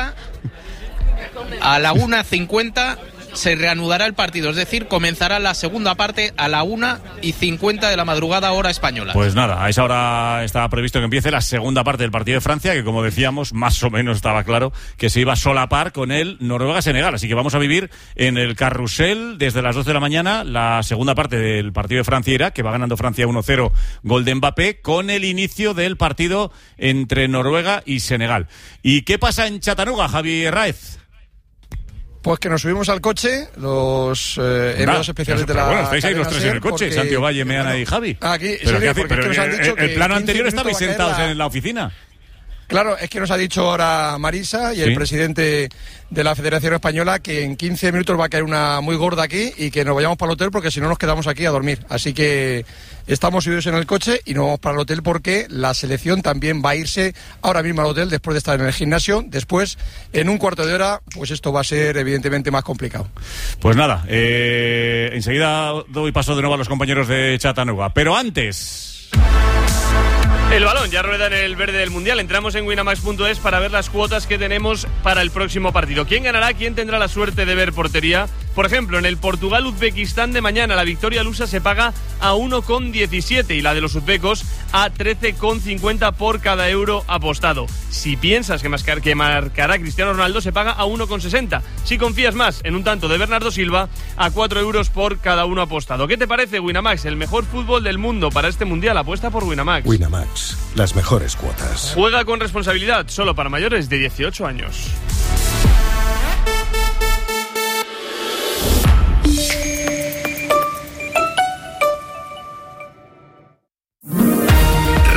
A la 1:50 se reanudará el partido, es decir, comenzará la segunda parte a la 1:50 de la madrugada, hora española. Pues nada, a esa hora estaba previsto que empiece la segunda parte del partido de Francia, que como decíamos, más o menos estaba claro que se iba a solapar con el Noruega-Senegal. Así que vamos a vivir en el carrusel desde las 12 de la mañana la segunda parte del partido de Francia-Irak, que va ganando Francia 1-0, gol de Mbappé, con el inicio del partido entre Noruega y Senegal. ¿Y qué pasa en Chattanooga, Javi Raez? Pues que nos subimos al coche, los enviados especiales de la... Bueno, estáis ahí los tres en el coche, porque... Santiago Valle, Meana y Javi. Aquí, pero sí, porque nos han dicho que el plano anterior estabais sentados en la oficina. Claro, es que nos ha dicho ahora Marisa y el presidente de la Federación Española que en 15 minutos va a caer una muy gorda aquí y que nos vayamos para el hotel porque si no nos quedamos aquí a dormir. Así que estamos subidos en el coche y nos vamos para el hotel porque la selección también va a irse ahora mismo al hotel después de estar en el gimnasio. Después, en un cuarto de hora, pues esto va a ser evidentemente más complicado. Pues nada, enseguida doy paso de nuevo a los compañeros de Chattanooga. Pero antes... El balón ya rueda en el verde del Mundial. Entramos en winamax.es para ver las cuotas que tenemos para el próximo partido. ¿Quién ganará? ¿Quién tendrá la suerte de ver portería? Por ejemplo, en el Portugal-Uzbekistán de mañana, la victoria lusa se paga a 1,17 y la de los uzbecos a 13,50 por cada euro apostado. Si piensas que marcará Cristiano Ronaldo, se paga a 1,60. Si confías más en un tanto de Bernardo Silva, a 4 euros por cada uno apostado. ¿Qué te parece, Winamax? El mejor fútbol del mundo para este Mundial. Apuesta por Winamax. Winamax, las mejores cuotas. Juega con responsabilidad, solo para mayores de 18 años.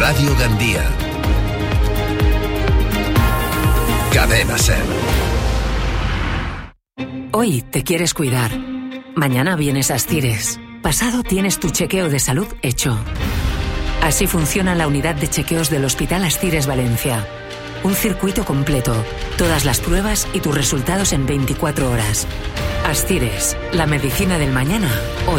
Radio Gandía. Cadena SER. Hoy te quieres cuidar. Mañana vienes a Astires. Pasado tienes tu chequeo de salud hecho. Así funciona la unidad de chequeos del Hospital Astires Valencia. Un circuito completo, todas las pruebas y tus resultados en 24 horas. Astires, la medicina del mañana, hoy.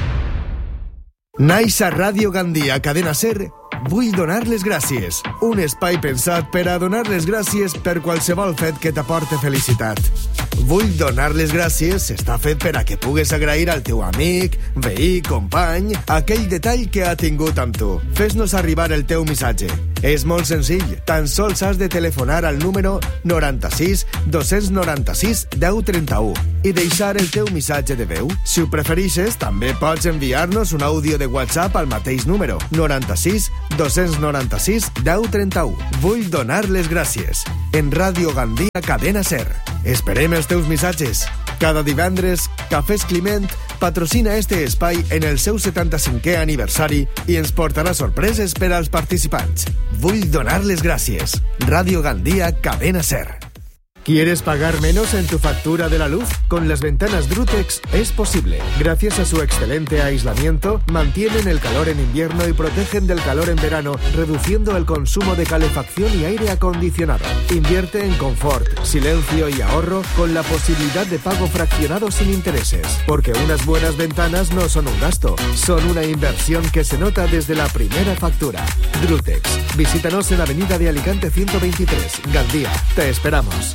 Naix a Ràdio Gandia, Cadena SER, vull donar les gràcies. Un espai pensat per a donar les gràcies per qualsevol fet que t'aporte felicitat. Vull donar les gràcies està fet per a que pugues agrair al teu amic, veí, company, aquell detall que ha tingut amb tu. Fes-nos arribar el teu missatge. És molt senzill. Tan sols has de telefonar al número 96 296 1031 i deixar el teu missatge de veu. Si ho preferixes, també pots enviar-nos un àudio de WhatsApp al mateix número 96 296 1031. Vull donar les gràcies. En Ràdio Gandia, Cadena SER. Esperem els teus missatges. Cada divendres, Cafès Climent patrocina este espai en el seu 75è aniversari i ens portarà sorpreses per als participants. Vull donar les gràcies. Ràdio Gandia, Cadena SER. ¿Quieres pagar menos en tu factura de la luz? Con las ventanas Drutex es posible. Gracias a su excelente aislamiento, mantienen el calor en invierno y protegen del calor en verano, reduciendo el consumo de calefacción y aire acondicionado. Invierte en confort, silencio y ahorro con la posibilidad de pago fraccionado sin intereses. Porque unas buenas ventanas no son un gasto, son una inversión que se nota desde la primera factura. Drutex. Visítanos en Avenida de Alicante 123, Gandía. Te esperamos.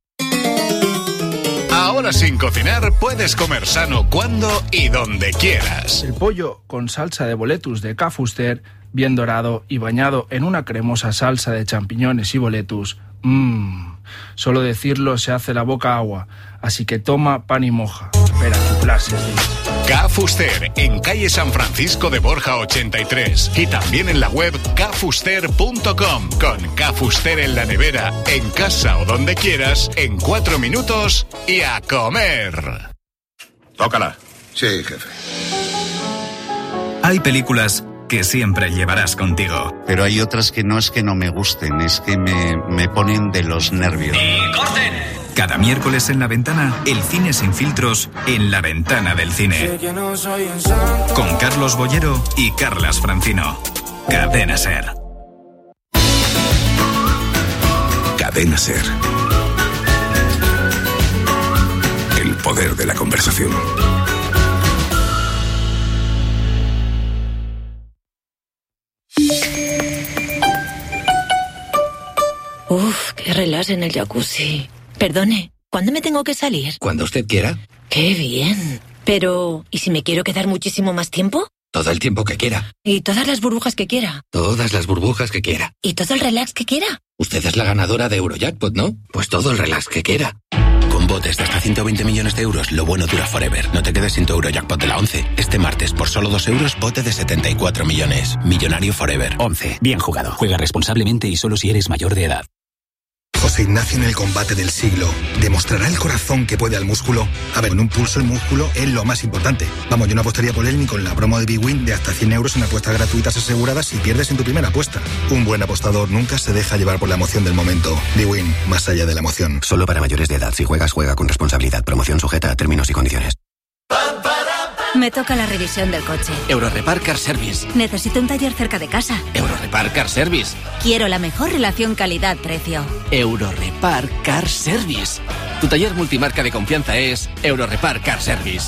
Ahora sin cocinar puedes comer sano cuando y donde quieras. El pollo con salsa de boletus de Ca Fuster, bien dorado y bañado en una cremosa salsa de champiñones y boletus. Solo decirlo se hace la boca agua. Así que toma pan y moja. Espera tu clase. Ca Fuster, en calle San Francisco de Borja 83. Y también en la web cafuster.com. Con Ca Fuster en la nevera, en casa o donde quieras, en 4 minutos y a comer. Tócala. Sí, jefe. Hay películas que siempre llevarás contigo. Pero hay otras que no es que no me gusten, es que me ponen de los nervios. ¡Y corten! Cada miércoles en La Ventana, el cine sin filtros en La Ventana del Cine. Con Carlos Bollero y Carlas Francino. Cadena SER. Cadena SER. El poder de la conversación. Uf, qué relax en el jacuzzi. Perdone, ¿cuándo me tengo que salir? Cuando usted quiera. ¡Qué bien! Pero, ¿y si me quiero quedar muchísimo más tiempo? Todo el tiempo que quiera. ¿Y todas las burbujas que quiera? Todas las burbujas que quiera. ¿Y todo el relax que quiera? Usted es la ganadora de Eurojackpot, ¿no? Pues todo el relax que quiera. Con botes de hasta 120 millones de euros, lo bueno dura forever. No te quedes sin tu Eurojackpot de la 11. Este martes, por solo 2 euros, bote de 74 millones. Millonario forever. 11. Bien jugado. Juega responsablemente y solo si eres mayor de edad. José Ignacio en el combate del siglo. ¿Demostrará el corazón que puede al músculo? A ver, en un pulso el músculo es lo más importante. Vamos, yo no apostaría por él ni con la promo de Big Win de hasta 100 euros en apuestas gratuitas aseguradas si pierdes en tu primera apuesta. Un buen apostador nunca se deja llevar por la emoción del momento. Big Win, más allá de la emoción. Solo para mayores de edad. Si juegas, juega con responsabilidad. Promoción sujeta a términos y condiciones. Me toca la revisión del coche. Eurorepar Car Service. Necesito un taller cerca de casa. Eurorepar Car Service. Quiero la mejor relación calidad-precio. Eurorepar Car Service. Tu taller multimarca de confianza es Eurorepar Car Service.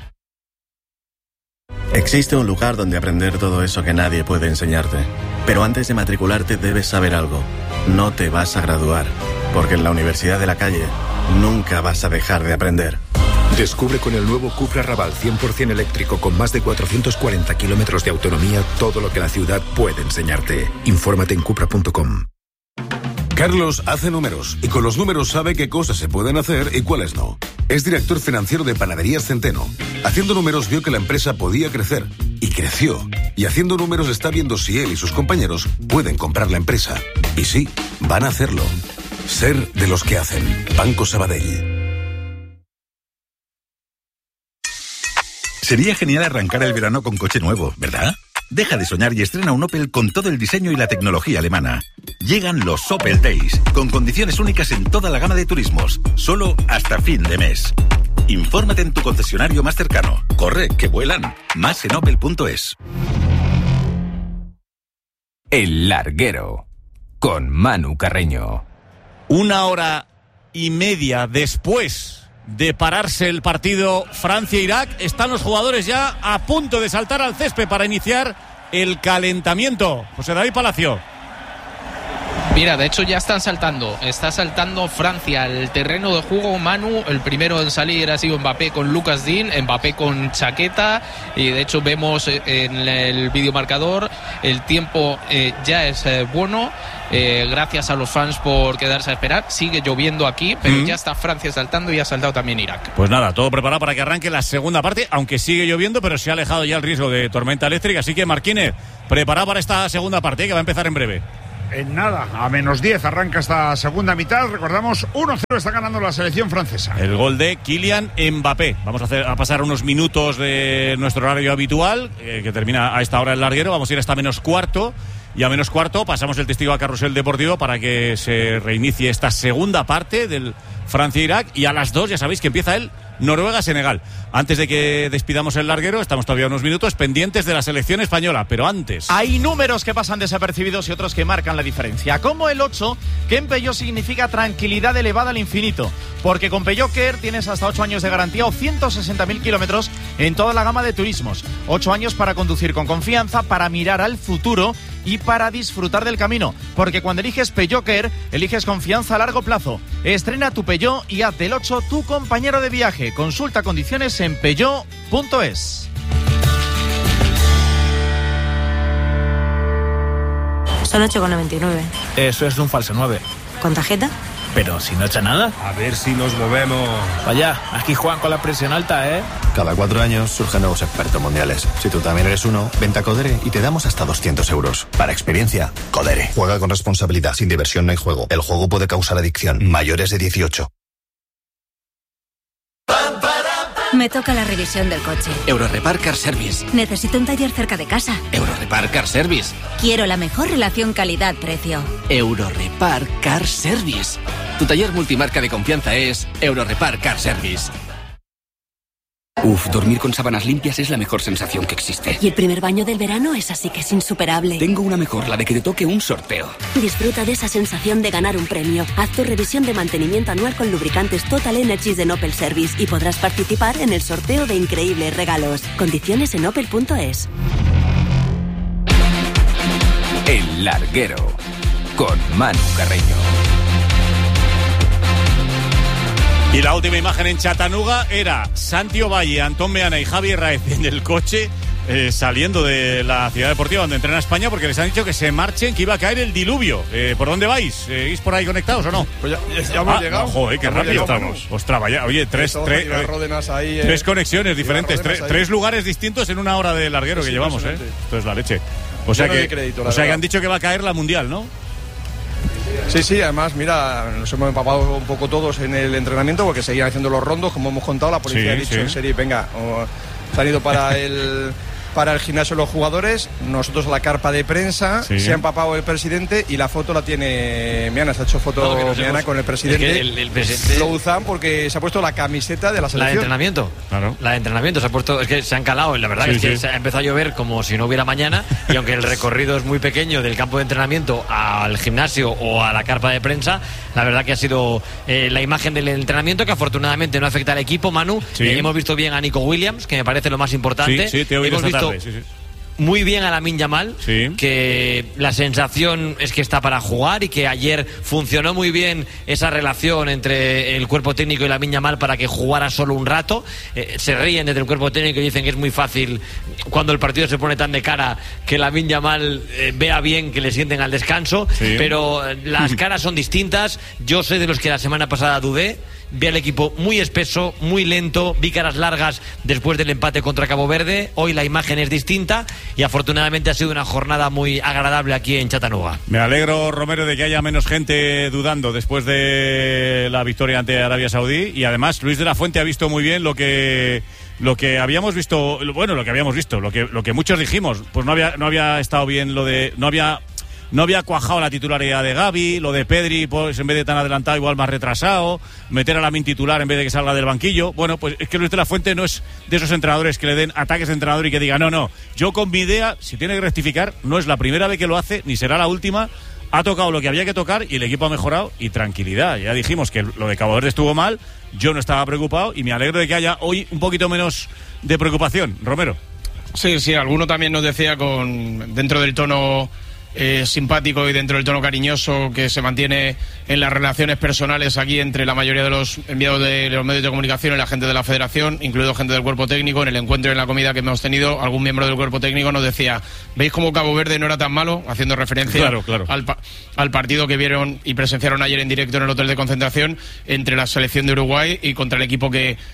Existe un lugar donde aprender todo eso que nadie puede enseñarte. Pero antes de matricularte debes saber algo. No te vas a graduar, porque en la Universidad de la Calle nunca vas a dejar de aprender. Descubre con el nuevo Cupra Raval 100% eléctrico con más de 440 kilómetros de autonomía todo lo que la ciudad puede enseñarte. Infórmate en cupra.com. Carlos hace números y con los números sabe qué cosas se pueden hacer y cuáles no. Es director financiero de Panaderías Centeno. Haciendo números vio que la empresa podía crecer y creció. Y haciendo números está viendo si él y sus compañeros pueden comprar la empresa. Y sí, van a hacerlo. Ser de los que hacen. Banco Sabadell. Sería genial arrancar el verano con coche nuevo, ¿verdad? Deja de soñar y estrena un Opel con todo el diseño y la tecnología alemana. Llegan los Opel Days, con condiciones únicas en toda la gama de turismos, solo hasta fin de mes. Infórmate en tu concesionario más cercano. Corre, que vuelan. Más en opel.es. El Larguero, con Manu Carreño. 1 hora y media después de pararse el partido Francia-Irak, están los jugadores ya a punto de saltar al césped para iniciar el calentamiento. José David Palacio. Mira, de hecho ya están saltando. Está saltando Francia al terreno de juego. Manu, el primero en salir ha sido Mbappé con Lucas Digne, Mbappé con chaqueta, y de hecho vemos en el videomarcador el tiempo ya es bueno. Gracias a los fans por quedarse a esperar. Sigue lloviendo aquí, pero ya está Francia saltando y ha saltado también Irak. Pues nada, todo preparado para que arranque la segunda parte, aunque sigue lloviendo, pero se ha alejado ya el riesgo de tormenta eléctrica. Así que Marquínez, preparado para esta segunda parte, que va a empezar en breve. En nada, a -10 arranca esta segunda mitad. Recordamos, 1-0 está ganando la selección francesa. El gol de Kylian Mbappé. Vamos a pasar unos minutos de nuestro horario habitual, que termina a esta hora el larguero. Vamos a ir hasta -4. Y a -4 pasamos el testigo a Carrusel Deportivo para que se reinicie esta segunda parte del Francia-Irak. Y a las 2 ya sabéis que empieza el Noruega-Senegal. Antes de que despidamos el larguero, estamos todavía unos minutos pendientes de la selección española, pero antes... Hay números que pasan desapercibidos y otros que marcan la diferencia, como el 8, que en Peugeot significa tranquilidad elevada al infinito, porque con Peugeot Care tienes hasta 8 años de garantía o 160.000 kilómetros en toda la gama de turismos. 8 años para conducir con confianza, para mirar al futuro y para disfrutar del camino, porque cuando eliges Peugeot Care, eliges confianza a largo plazo. Estrena tu Peugeot y haz del 8 tu compañero de viaje. Consulta condiciones en peugeot.es. Son 8,99. Eso es un falso 9. ¿Con tarjeta? Pero si no echa nada. A ver si nos movemos. Vaya, aquí juegan con la presión alta, ¿eh? Cada 4 años surgen nuevos expertos mundiales. Si tú también eres uno, vente a Codere y te damos hasta 200 euros. Para experiencia, Codere. Juega con responsabilidad. Sin diversión no hay juego. El juego puede causar adicción. Mayores de 18. Me toca la revisión del coche. Eurorepar Car Service. Necesito un taller cerca de casa. Eurorepar Car Service. Quiero la mejor relación calidad-precio. Eurorepar Car Service. Tu taller multimarca de confianza es Eurorepar Car Service. Dormir con sábanas limpias es la mejor sensación que existe. Y el primer baño del verano es así que es insuperable. Tengo una mejor, la de que te toque un sorteo. Disfruta de esa sensación de ganar un premio. Haz tu revisión de mantenimiento anual con lubricantes Total Energies de Opel Service y podrás participar en el sorteo de increíbles regalos. Condiciones en opel.es. El Larguero, con Manu Carreño. Y la última imagen en Chattanooga era Santi Ovalle, Antón Meana y Javi Raez en el coche saliendo de la ciudad deportiva donde entrena España, porque les han dicho que se marchen, que iba a caer el diluvio. ¿Por dónde vais? ¿Seguís por ahí conectados o no? Pues ya hemos llegado. Joder, qué rápido estamos. Ostras, vaya. Oye, tres conexiones diferentes, tres lugares distintos en 1 hora de larguero que llevamos, ¿eh? Esto es la leche. O sea que han dicho que va a caer la Mundial, ¿no? Sí, además, mira, nos hemos empapado un poco todos en el entrenamiento porque seguían haciendo los rondos, como hemos contado. La policía ha dicho en serie, venga, se han ido para el gimnasio los jugadores, nosotros a la carpa de prensa, se ha empapado el presidente y la foto la tiene Meana, se ha hecho foto Meana con el presidente. Es que el presidente lo usan porque se ha puesto la camiseta de la selección. La de entrenamiento. Claro. La de entrenamiento se ha puesto, es que se han calado, la verdad es que se ha empezado a llover como si no hubiera mañana, y aunque el recorrido es muy pequeño del campo de entrenamiento al gimnasio o a la carpa de prensa, la verdad que ha sido la imagen del entrenamiento que afortunadamente no afecta al equipo, Manu. Hemos visto bien a Nico Williams, que me parece lo más importante. Sí, te he oído esta tarde. Muy bien a Lamine Yamal, que la sensación es que está para jugar y que ayer funcionó muy bien esa relación entre el cuerpo técnico y Lamine Yamal para que jugara solo un rato. Se ríen desde el cuerpo técnico y dicen que es muy fácil cuando el partido se pone tan de cara que Lamine Yamal vea bien que le sienten al descanso, pero las caras son distintas. Yo soy de los que la semana pasada dudé vi al equipo muy espeso, muy lento, vi caras largas después del empate contra Cabo Verde. Hoy la imagen es distinta y afortunadamente ha sido una jornada muy agradable aquí en Chattanooga. Me alegro, Romero, de que haya menos gente dudando después de la victoria ante Arabia Saudí, y además Luis de la Fuente ha visto muy bien lo que habíamos visto, lo que muchos dijimos, pues no había estado bien no había cuajado la titularidad de Gavi, lo de Pedri, pues en vez de tan adelantado igual más retrasado, meter a Lamine titular en vez de que salga del banquillo. Bueno, pues es que Luis de la Fuente no es de esos entrenadores que le den ataques de entrenador y que diga, no, yo con mi idea, si tiene que rectificar, no es la primera vez que lo hace, ni será la última. Ha tocado lo que había que tocar y el equipo ha mejorado, y tranquilidad. Ya dijimos que lo de Cabo Verde estuvo mal, yo no estaba preocupado y me alegro de que haya hoy un poquito menos de preocupación. Romero. Sí, alguno también nos decía dentro del tono simpático y dentro del tono cariñoso que se mantiene en las relaciones personales aquí entre la mayoría de los enviados de los medios de comunicación y la gente de la federación, incluido gente del cuerpo técnico. En el encuentro y en la comida que hemos tenido, algún miembro del cuerpo técnico nos decía, ¿veis cómo Cabo Verde no era tan malo? Haciendo referencia claro. al partido que vieron y presenciaron ayer en directo en el hotel de concentración entre la selección de Uruguay y contra el equipo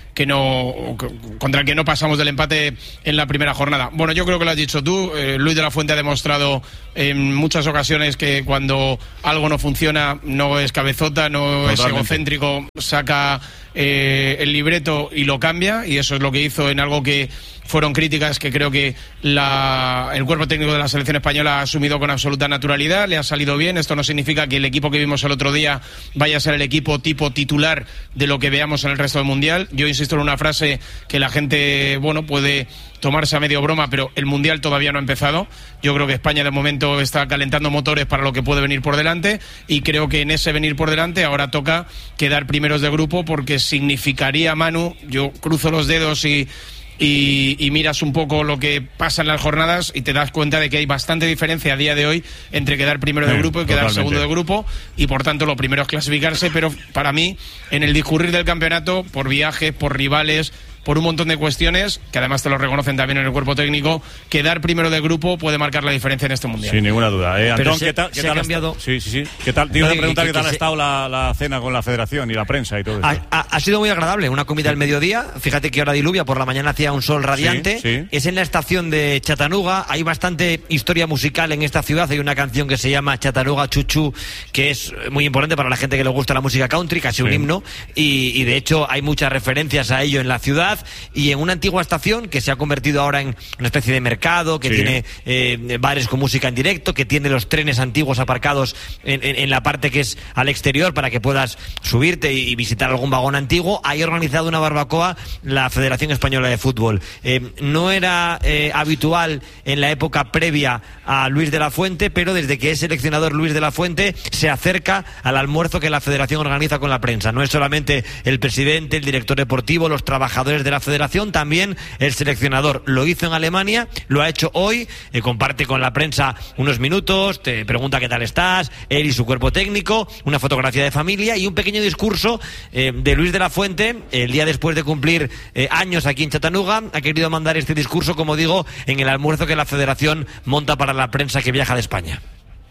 contra el que no pasamos del empate en la primera jornada. Bueno, yo creo que lo has dicho tú. Luis de la Fuente ha demostrado en muchas ocasiones que cuando algo no funciona no es cabezota, no es egocéntrico, saca el libreto y lo cambia, y eso es lo que hizo en algo que fueron críticas que creo que el cuerpo técnico de la selección española ha asumido con absoluta naturalidad. Le ha salido bien. Esto no significa que el equipo que vimos el otro día vaya a ser el equipo tipo titular de lo que veamos en el resto del Mundial. Yo insisto en una frase que la gente puede tomarse a medio broma, pero el Mundial todavía no ha empezado. Yo creo que España de momento está calentando motores para lo que puede venir por delante, y creo que en ese venir por delante ahora toca quedar primeros de grupo, porque significaría, Manu, yo cruzo los dedos y miras un poco lo que pasa en las jornadas y te das cuenta de que hay bastante diferencia a día de hoy entre quedar primero de grupo y quedar segundo de grupo, y por tanto lo primero es clasificarse. Pero para mí, en el discurrir del campeonato, por viajes, por rivales, por un montón de cuestiones, que además te lo reconocen también en el cuerpo técnico, quedar primero de grupo puede marcar la diferencia en este Mundial. Sin ninguna duda. Antón, ¿qué tal ha cambiado? Sí. ¿Qué tal? Te iba a preguntar qué tal ha estado la cena con la federación y la prensa y todo eso. Ha sido muy agradable, una comida al mediodía. Fíjate que ahora diluvia, por la mañana hacía un sol radiante. Sí. Es en la estación de Chattanooga. Hay bastante historia musical en esta ciudad. Hay una canción que se llama Chattanooga Chuchu, que es muy importante para la gente que le gusta la música country, casi un himno, y de hecho hay muchas referencias a ello en la ciudad. Y en una antigua estación que se ha convertido ahora en una especie de mercado, que tiene bares con música en directo, que tiene los trenes antiguos aparcados en la parte que es al exterior para que puedas subirte y visitar algún vagón antiguo. Hay organizado una barbacoa la Federación Española de Fútbol. No era habitual en la época previa a Luis de la Fuente, pero desde que es seleccionador Luis de la Fuente se acerca al almuerzo que la Federación organiza con la prensa. No es solamente el presidente, el director deportivo, los trabajadores de la Federación, también el seleccionador. Lo hizo en Alemania, lo ha hecho hoy, comparte con la prensa unos minutos, te pregunta qué tal estás, él y su cuerpo técnico, una fotografía de familia y un pequeño discurso de Luis de la Fuente. El día después de cumplir años aquí en Chattanooga, ha querido mandar este discurso, como digo, en el almuerzo que la Federación monta para la prensa que viaja de España.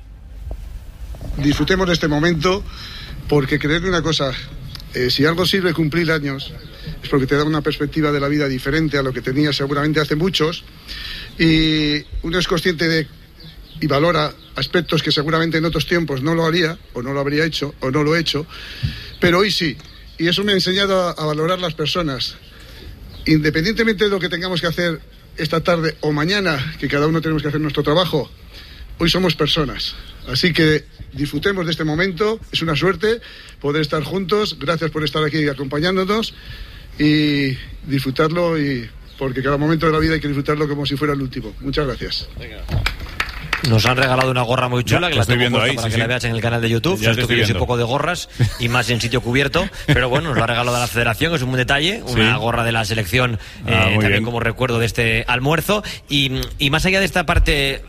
Disfrutemos de este momento, porque creedme una cosa, si algo sirve cumplir años es porque te da una perspectiva de la vida diferente a lo que tenía seguramente hace muchos, y uno es consciente de y valora aspectos que seguramente en otros tiempos no lo haría, o no lo habría hecho, o no lo he hecho, pero hoy sí, y eso me ha enseñado a valorar las personas, independientemente de lo que tengamos que hacer esta tarde o mañana, que cada uno tenemos que hacer nuestro trabajo. Hoy somos personas, así que disfrutemos de este momento. Es una suerte poder estar juntos. Gracias por estar aquí acompañándonos y disfrutarlo, porque cada momento de la vida hay que disfrutarlo como si fuera el último. Muchas gracias. Nos han regalado una gorra muy chula, que la estoy viendo ahí, para que la veas en el canal de YouTube. Ya esto que un poco de gorras y más en sitio cubierto, pero bueno, nos lo ha regalado la Federación, es un buen detalle, una gorra de la selección también bien, como recuerdo de este almuerzo. Y más allá de esta parte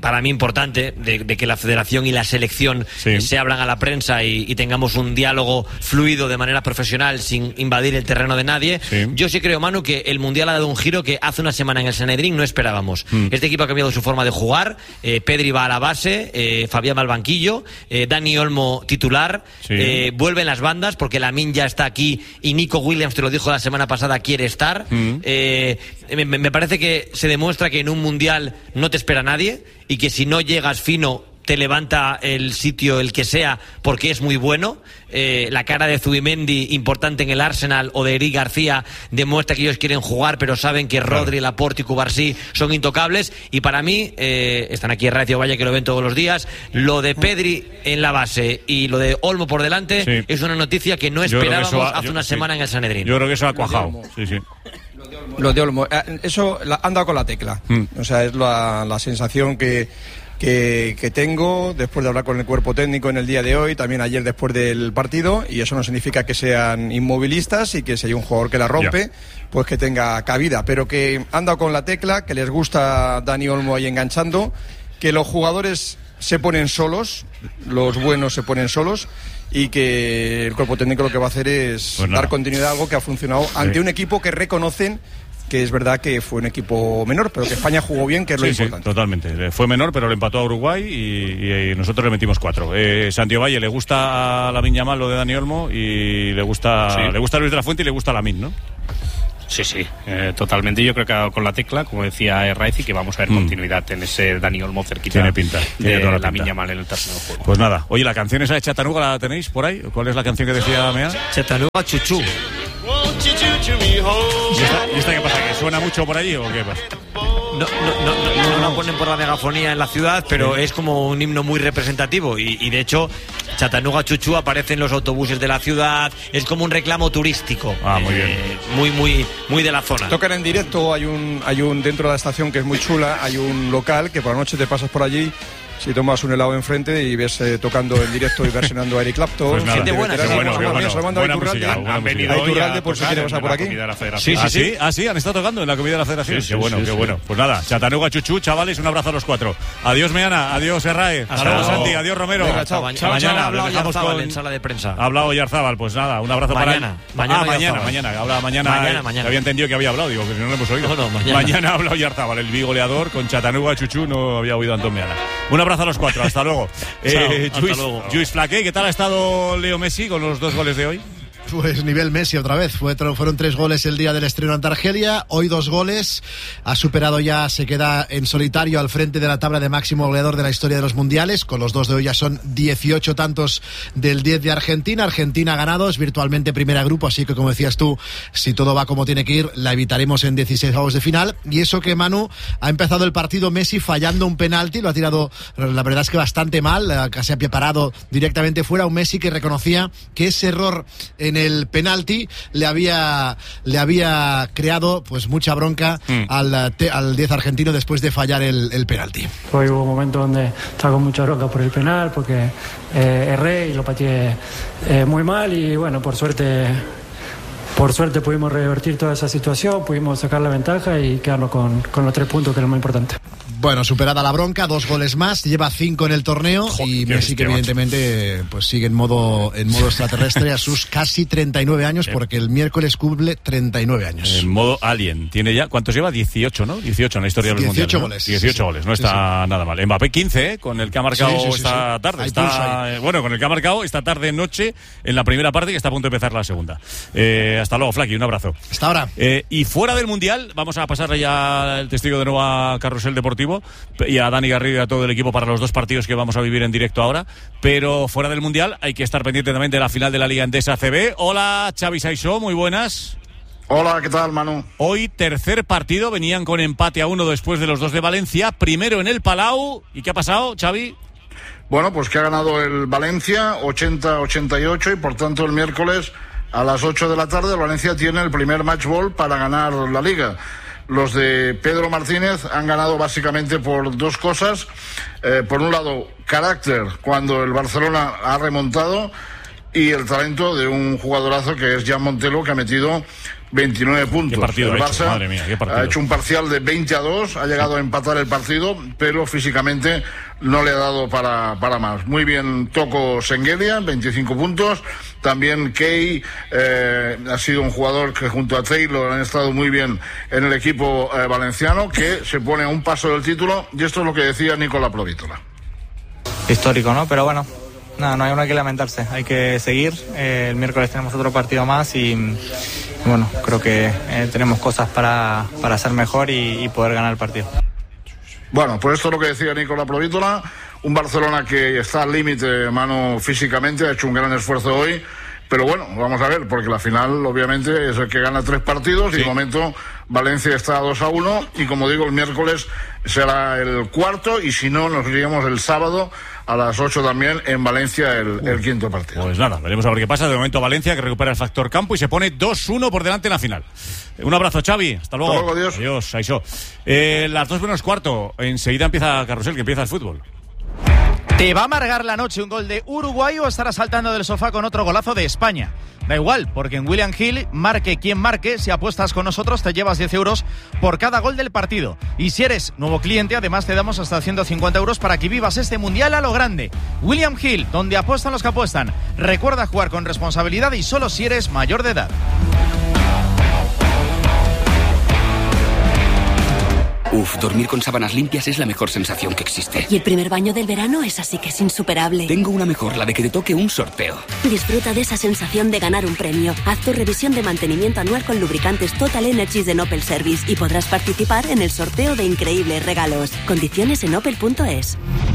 para mí importante, de que la federación y la selección se hablan a la prensa y tengamos un diálogo fluido de manera profesional sin invadir el terreno de nadie. Yo sí creo, Manu, que el Mundial ha dado un giro que hace una semana en el Sanedrín no esperábamos. Este equipo ha cambiado su forma de jugar. Pedri va a la base, Fabián va al banquillo, Dani Olmo titular, vuelven las bandas porque Lamine ya está aquí y Nico Williams, te lo dijo la semana pasada, quiere estar. Me parece que se demuestra que en un Mundial no te espera nadie y que si no llegas fino te levanta el sitio el que sea porque es muy bueno. La cara de Zubimendi, importante en el Arsenal, o de Eric García, demuestra que ellos quieren jugar pero saben que Rodri, Laporte y Cubarsí son intocables. Y para mí, están aquí Racio Valle, que lo ven todos los días, lo de Pedri en la base y lo de Olmo por delante es una noticia que no esperábamos hace una semana en el Sanedrín. Yo creo que eso ha cuajado. Lo de Olmo, eso han dado con la tecla. O sea, es la sensación que tengo después de hablar con el cuerpo técnico en el día de hoy, también ayer después del partido, y eso no significa que sean inmovilistas y que si hay un jugador que la rompe, pues que tenga cabida, pero que han dado con la tecla, que les gusta Dani Olmo ahí enganchando, que los jugadores se ponen solos, los buenos se ponen solos, y que el cuerpo técnico lo que va a hacer es dar continuidad a algo que ha funcionado ante un equipo que reconocen que es verdad que fue un equipo menor, pero que España jugó bien, que es lo importante. Totalmente. Fue menor, pero le empató a Uruguay y nosotros le metimos 4. Santiago Valle le gusta a Lamine Yamal lo de Dani Olmo y le gusta Luis de la Fuente y le gusta a Lamine, ¿no? Sí, totalmente. Yo creo que con la tecla, como decía Raizi, que vamos a ver continuidad en ese Dani Olmo cerquita. Tiene pinta. De Lamine Yamal en el terreno de juego. Pues nada. Oye, ¿la canción esa de Chatanuga la tenéis por ahí? ¿Cuál es la canción que decía Mea? Chatanuga Chuchú. ¿Y esta qué pasa? ¿Que suena mucho por allí o qué pasa? No la ponen por la megafonía en la ciudad, pero es como un himno muy representativo y de hecho Chatanuga Chuchú aparece en los autobuses de la ciudad, es como un reclamo turístico. Muy bien. Muy de la zona. Tocan en directo, hay un dentro de la estación que es muy chula, hay un local que por la noche te pasas por allí. Si tomas un helado enfrente y ves tocando en directo y versionando a Eric Clapton. Pues nada, gente buena, buena música. Han venido a Iturralde por si quieres pasar por aquí. Sí, han estado tocando en la comida de la Federación. Qué bueno. Pues nada, Chatanuga Chuchú, chavales, un abrazo a los 4. Adiós Meana, adiós Herrae, hasta luego Santi, adiós Romero. Venga, chao. Mañana hablamos con en sala de prensa. Ha hablado Oyarzábal, pues nada, un abrazo para él. Mañana. Había entendido que había hablado, digo, que no lo hemos oído. Mañana habla Oyarzábal, el bigoleador, con Chatanuga Chuchú, no había oído a Antón Meana. Un abrazo a los 4, hasta luego. Lluís Flaqué, ¿qué tal ha estado Leo Messi con los 2 goles de hoy? Pues nivel Messi otra vez. Fueron 3 goles el día del estreno ante Argelia. Hoy 2 goles. Ha superado ya, se queda en solitario al frente de la tabla de máximo goleador de la historia de los mundiales. Con los 2 de hoy ya son 18 tantos del 10 de Argentina. Argentina ha ganado, es virtualmente primera grupo, así que como decías tú, si todo va como tiene que ir, la evitaremos en 16avos de final. Y eso que Manu ha empezado el partido Messi fallando un penalti, lo ha tirado, la verdad es que bastante mal, casi ha parado directamente fuera. Un Messi que reconocía que ese error en el penalti le había creado pues mucha bronca al 10 argentino después de fallar el penalti. Hoy hubo un momento donde estaba con mucha bronca por el penal porque erré y lo pateé muy mal y bueno, por suerte pudimos revertir toda esa situación, pudimos sacar la ventaja y quedarnos con los 3 puntos, que es lo más importante. Bueno, superada la bronca, 2 goles más, lleva 5 en el torneo. Y Messi, que evidentemente pues sigue en modo extraterrestre a sus casi 39 años, porque el miércoles cumple 39 años. En modo alien. Tiene ya, ¿cuántos lleva? 18, ¿no? 18 en la historia de los mundiales. 18 goles. 18 goles, no está nada mal. Mbappé 15, con el que ha marcado esta tarde. Con el que ha marcado esta tarde-noche en la primera parte, que está a punto de empezar la segunda. Hasta luego, Flaqui, un abrazo. Hasta ahora. Y fuera del mundial, vamos a pasarle ya el testigo de nuevo a Carrusel Deportivo y a Dani Garrido y a todo el equipo para los 2 partidos que vamos a vivir en directo ahora, pero fuera del mundial hay que estar pendiente también de la final de la Liga Endesa ACB. Hola, Xavi Saisó, muy buenas. Hola, ¿qué tal, Manu? Hoy tercer partido, venían con empate a 1 después de los 2 de Valencia, primero en el Palau. ¿Y qué ha pasado, Xavi? Bueno, pues que ha ganado el Valencia 80-88 y por tanto el miércoles a las 8 de la tarde el Valencia tiene el primer match ball para ganar la Liga. Los de Pedro Martínez han ganado básicamente por 2 cosas. Por un lado, carácter, cuando el Barcelona ha remontado, y el talento de un jugadorazo que es Jan Montelo, que ha metido 29 puntos. ¿Qué partido el ha Barça hecho? Madre mía, qué partido. Ha hecho un parcial de 20-2, ha llegado a empatar el partido, pero físicamente no le ha dado para más. Muy bien Toko Sengelia, 25 puntos. También Kei ha sido un jugador que junto a Taylor han estado muy bien en el equipo valenciano, que se pone a un paso del título, y esto es lo que decía Nicola Provítola. Histórico, ¿no? Pero bueno, no hay que lamentarse, hay que seguir. El miércoles tenemos otro partido más y bueno, creo que tenemos cosas para hacer mejor y poder ganar el partido. Bueno, pues esto es lo que decía Nicola Provítola, un Barcelona que está al límite, Manu, físicamente, ha hecho un gran esfuerzo hoy, pero bueno, vamos a ver, porque la final obviamente es el que gana 3 partidos, y de momento Valencia está a 2-1, y como digo, el miércoles será el cuarto, y si no, nos iríamos el sábado a las 8 también en Valencia el quinto partido. Pues nada, veremos a ver qué pasa. De momento Valencia, que recupera el factor campo y se pone 2-1 por delante en la final. Un abrazo, Xavi, hasta luego. Hasta luego, adiós. Adiós, Aixó. Las 2 menos cuarto, enseguida empieza Carrusel, que empieza el fútbol. ¿Te va a amargar la noche un gol de Uruguay o estarás saltando del sofá con otro golazo de España? Da igual, porque en William Hill, marque quien marque, si apuestas con nosotros te llevas 10 euros por cada gol del partido. Y si eres nuevo cliente, además te damos hasta 150 euros para que vivas este mundial a lo grande. William Hill, donde apuestan los que apuestan. Recuerda jugar con responsabilidad y solo si eres mayor de edad. Uf, dormir con sábanas limpias es la mejor sensación que existe. Y el primer baño del verano es así que es insuperable. Tengo una mejor, la de que te toque un sorteo. Disfruta de esa sensación de ganar un premio. Haz tu revisión de mantenimiento anual con lubricantes Total Energies de Opel Service y podrás participar en el sorteo de increíbles regalos. Condiciones en opel.es.